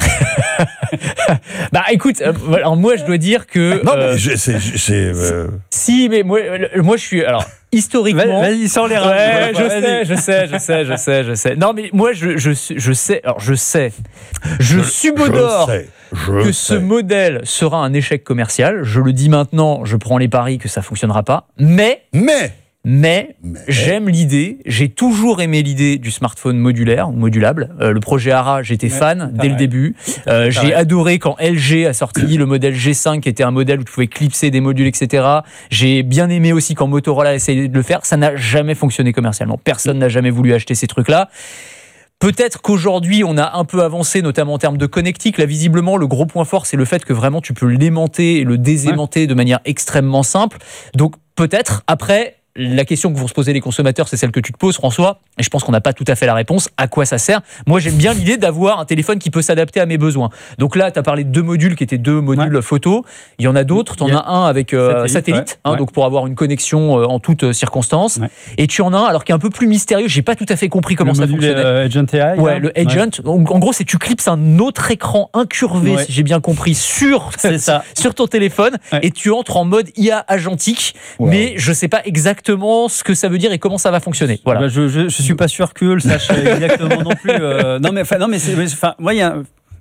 [SPEAKER 11] Bah écoute, euh, alors moi je dois dire que
[SPEAKER 10] non euh, mais je, c'est, c'est euh...
[SPEAKER 11] si mais moi moi je suis alors historiquement
[SPEAKER 12] vas-y sans les reins.
[SPEAKER 11] Ouais, je sais, je sais, je sais, je sais, je sais. Non mais moi je je je sais, alors je sais, je, je subodore je sais, je que sais. Ce modèle sera un échec commercial. Je le dis maintenant, je prends les paris que ça fonctionnera pas. Mais
[SPEAKER 10] mais
[SPEAKER 11] Mais, Mais j'aime l'idée, j'ai toujours aimé l'idée du smartphone modulaire ou modulable. Euh, le projet Ara, j'étais ouais, fan dès le début. Euh, j'ai ouais. adoré quand L G a sorti le modèle G cinq, qui était un modèle où tu pouvais clipser des modules, et cetera. J'ai bien aimé aussi quand Motorola a essayé de le faire. Ça n'a jamais fonctionné commercialement. Personne n'a jamais voulu acheter ces trucs-là. Peut-être qu'aujourd'hui, on a un peu avancé, notamment en termes de connectique. Là, visiblement, le gros point fort, c'est le fait que vraiment, tu peux l'aimanter et le désaimanter ouais. de manière extrêmement simple. Donc, peut-être, après... La question que vont se poser les consommateurs, c'est celle que tu te poses, François, et je pense qu'on n'a pas tout à fait la réponse. À quoi ça sert? Moi, j'aime bien l'idée d'avoir un téléphone qui peut s'adapter à mes besoins. Donc là, tu as parlé de deux modules qui étaient deux modules ouais. photo. Il y en a d'autres. Tu en as un avec euh, satellite, satellite ouais. Hein, ouais. donc pour avoir une connexion euh, en toutes circonstances. Ouais. Et tu en as un, alors qui est un peu plus mystérieux. J'ai pas tout à fait compris comment
[SPEAKER 12] le
[SPEAKER 11] ça
[SPEAKER 12] module,
[SPEAKER 11] fonctionnait.
[SPEAKER 12] Euh, Agent A I.
[SPEAKER 11] Ouais, le Agent. Ouais. En, en gros, c'est tu clipses un autre écran incurvé, ouais. si j'ai bien compris, sur
[SPEAKER 12] c'est ça.
[SPEAKER 11] sur ton téléphone, ouais. et tu entres en mode I A agentique. Wow. Mais je sais pas exactement ce que ça veut dire et comment ça va fonctionner. Voilà.
[SPEAKER 12] Bah je, je, je suis pas sûr qu'eux le sachent exactement non plus. Euh, non mais enfin non mais c'est, enfin moi il y a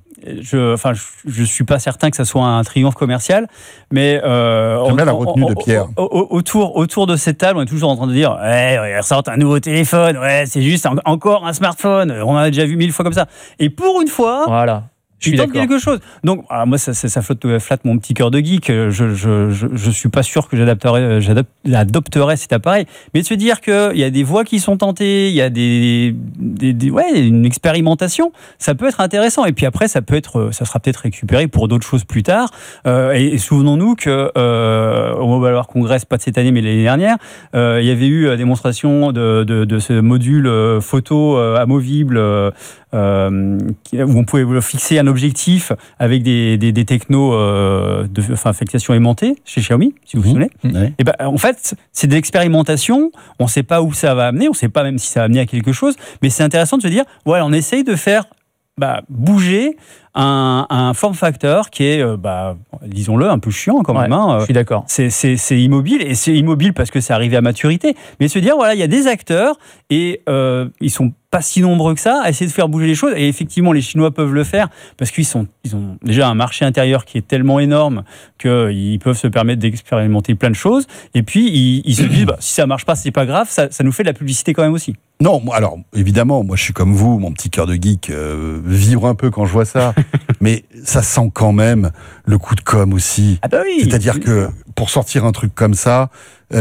[SPEAKER 12] je, enfin, je, je suis pas certain que ça soit un triomphe commercial, mais euh,
[SPEAKER 10] on a la retenue de Pierre.
[SPEAKER 12] Autour, autour de cette table, on est toujours en train de dire, ouais, ouais ressortent un nouveau téléphone, ouais, c'est juste un, encore un smartphone. On en a déjà vu mille fois comme ça. Et pour une fois,
[SPEAKER 11] voilà.
[SPEAKER 12] Je suis d'accord. quelque chose. Donc, alors moi, ça, ça, ça flotte, flatte mon petit cœur de geek. Je, je, je, je suis pas sûr que j'adapterais, j'adopterais cet appareil. Mais de se dire qu'il y a des voies qui sont tentées, il y a des, des, des, ouais, une expérimentation, ça peut être intéressant. Et puis après, ça peut être, ça sera peut-être récupéré pour d'autres choses plus tard. Euh, et, et souvenons-nous que euh, au Mobile World Congress, pas de cette année, mais l'année dernière, euh, il y avait eu la démonstration de, de, de ce module euh, photo euh, amovible. Euh, Euh, où on pouvait fixer un objectif avec des, des, des technos euh, de enfin, fixation aimantée chez Xiaomi, si vous vous souvenez. Mmh. Et ben, en fait, c'est de l'expérimentation. On ne sait pas où ça va amener. On ne sait pas même si ça va amener à quelque chose. Mais c'est intéressant de se dire, ouais, on essaye de faire bah, bouger un, un form factor qui est, euh, bah, disons-le, un peu chiant quand même.
[SPEAKER 11] Ouais,
[SPEAKER 12] hein.
[SPEAKER 11] Je suis d'accord.
[SPEAKER 12] C'est, c'est, c'est immobile, et c'est immobile parce que c'est arrivé à maturité. Mais se dire, voilà, il y a des acteurs et euh, ils sont pas si nombreux que ça à essayer de faire bouger les choses. Et effectivement, les Chinois peuvent le faire parce qu'ils sont, ils ont déjà un marché intérieur qui est tellement énorme qu'ils peuvent se permettre d'expérimenter plein de choses. Et puis, ils, ils se disent, bah, si ça marche pas, c'est pas grave, ça, ça nous fait de la publicité quand même aussi.
[SPEAKER 10] Non, alors, évidemment, moi, je suis comme vous, mon petit cœur de geek euh, vibre un peu quand je vois ça. Mais ça sent quand même le coup de com' aussi.
[SPEAKER 12] Ah bah oui.
[SPEAKER 10] C'est-à-dire que pour sortir un truc comme ça,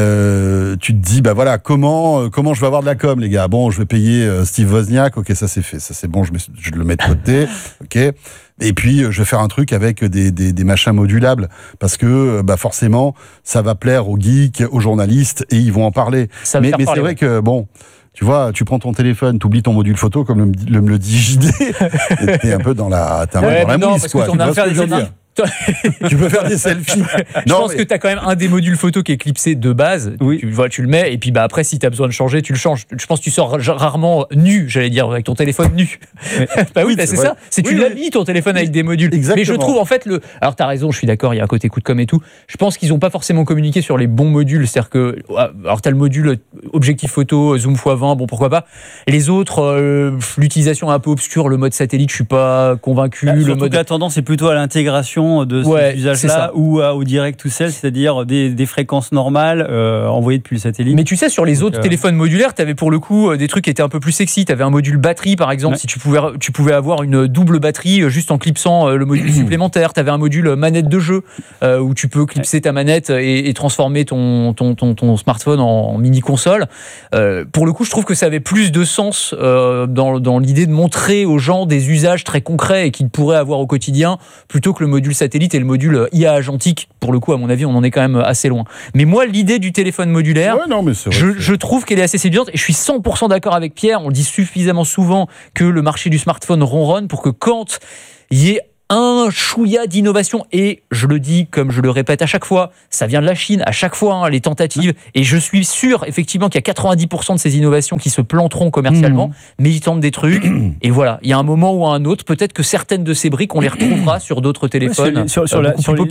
[SPEAKER 10] Euh, tu te dis bah voilà comment euh, comment je vais avoir de la com, les gars. Bon, je vais payer euh, Steve Wozniak, ok, ça c'est fait, ça c'est bon, je, mets, je le mets de côté, ok. Et puis euh, je vais faire un truc avec des des, des machins modulables parce que euh, bah forcément ça va plaire aux geeks, aux journalistes et ils vont en parler.
[SPEAKER 11] Ça
[SPEAKER 10] mais mais
[SPEAKER 11] parler,
[SPEAKER 10] c'est vrai
[SPEAKER 11] ouais.
[SPEAKER 10] que bon. Tu vois, tu prends ton téléphone, tu oublies ton module photo, comme le, le, me le dit J D, et t'es un peu dans la, t'es un
[SPEAKER 11] ouais,
[SPEAKER 10] peu dans la
[SPEAKER 11] non,
[SPEAKER 10] mouise,
[SPEAKER 11] parce
[SPEAKER 10] quoi.
[SPEAKER 11] Que on a faire des
[SPEAKER 10] Tu peux faire des selfies.
[SPEAKER 11] Je
[SPEAKER 10] Non,
[SPEAKER 11] pense
[SPEAKER 10] mais-
[SPEAKER 11] que tu as quand même un des modules photo qui est clipsé de base.
[SPEAKER 12] Oui.
[SPEAKER 11] Tu, vois, tu le mets et puis bah, après, si tu as besoin de changer, tu le changes. Je pense que tu sors rarement nu, j'allais dire, avec ton téléphone nu. bah oui, bah, c'est
[SPEAKER 10] c'est vrai.
[SPEAKER 11] ça. C'est
[SPEAKER 10] Oui,
[SPEAKER 11] tu
[SPEAKER 10] oui.
[SPEAKER 11] l'habilles ton téléphone avec des modules.
[SPEAKER 10] Exactement.
[SPEAKER 11] Mais je trouve en fait le. Alors tu as raison, je suis d'accord, il y a un côté coup de com et tout. Je pense qu'ils n'ont pas forcément communiqué sur les bons modules. C'est-à-dire que. Alors tu as le module objectif photo, zoom fois vingt, bon pourquoi pas. Les autres, euh, l'utilisation est un peu obscure, le mode satellite, je suis pas convaincu.
[SPEAKER 12] Bah,
[SPEAKER 11] le
[SPEAKER 12] surtout
[SPEAKER 11] mode.
[SPEAKER 12] que la tendance est plutôt à l'intégration de
[SPEAKER 11] Ouais,
[SPEAKER 12] ces
[SPEAKER 11] c'est ça.
[SPEAKER 12] usages-là ou à- au direct to cell, c'est-à-dire des, des fréquences normales euh, envoyées depuis le satellite.
[SPEAKER 11] Mais tu sais, sur les
[SPEAKER 12] Donc,
[SPEAKER 11] autres
[SPEAKER 12] euh,
[SPEAKER 11] téléphones modulaires, tu avais pour le coup euh, des trucs qui étaient un peu plus sexy. Tu avais un module batterie, par exemple,
[SPEAKER 12] Ouais.
[SPEAKER 11] si tu pouvais, tu pouvais avoir une double batterie euh, juste en clipsant euh, le module supplémentaire. Tu avais un module manette de jeu euh, où tu peux clipser ta manette et, et transformer ton, ton, ton, ton smartphone en, en mini-console. Euh, pour le coup, je trouve que ça avait plus de sens euh, dans, dans l'idée de montrer aux gens des usages très concrets et qu'ils pourraient avoir au quotidien plutôt que le module satellite et le module I A agentique. Pour le coup, à mon avis, on en est quand même assez loin. Mais moi, l'idée du téléphone modulaire,
[SPEAKER 10] Ouais, non, mais c'est vrai
[SPEAKER 11] je,
[SPEAKER 10] que-
[SPEAKER 11] je trouve qu'elle est assez séduisante et je suis cent pour cent d'accord avec Pierre. On le dit suffisamment souvent que le marché du smartphone ronronne pour que quand il y ait un chouïa d'innovation, et je le dis comme je le répète à chaque fois, ça vient de la Chine, à chaque fois, hein, les tentatives, et je suis sûr effectivement qu'il y a quatre-vingt-dix pour cent de ces innovations qui se planteront commercialement,
[SPEAKER 12] Mmh.
[SPEAKER 11] mais ils tentent des trucs, et voilà, il y a un moment ou un autre, peut-être que certaines de ces briques, on les retrouvera sur d'autres téléphones
[SPEAKER 12] sur- sur
[SPEAKER 11] euh,
[SPEAKER 12] la-
[SPEAKER 11] beaucoup
[SPEAKER 12] sur
[SPEAKER 11] plus
[SPEAKER 12] les-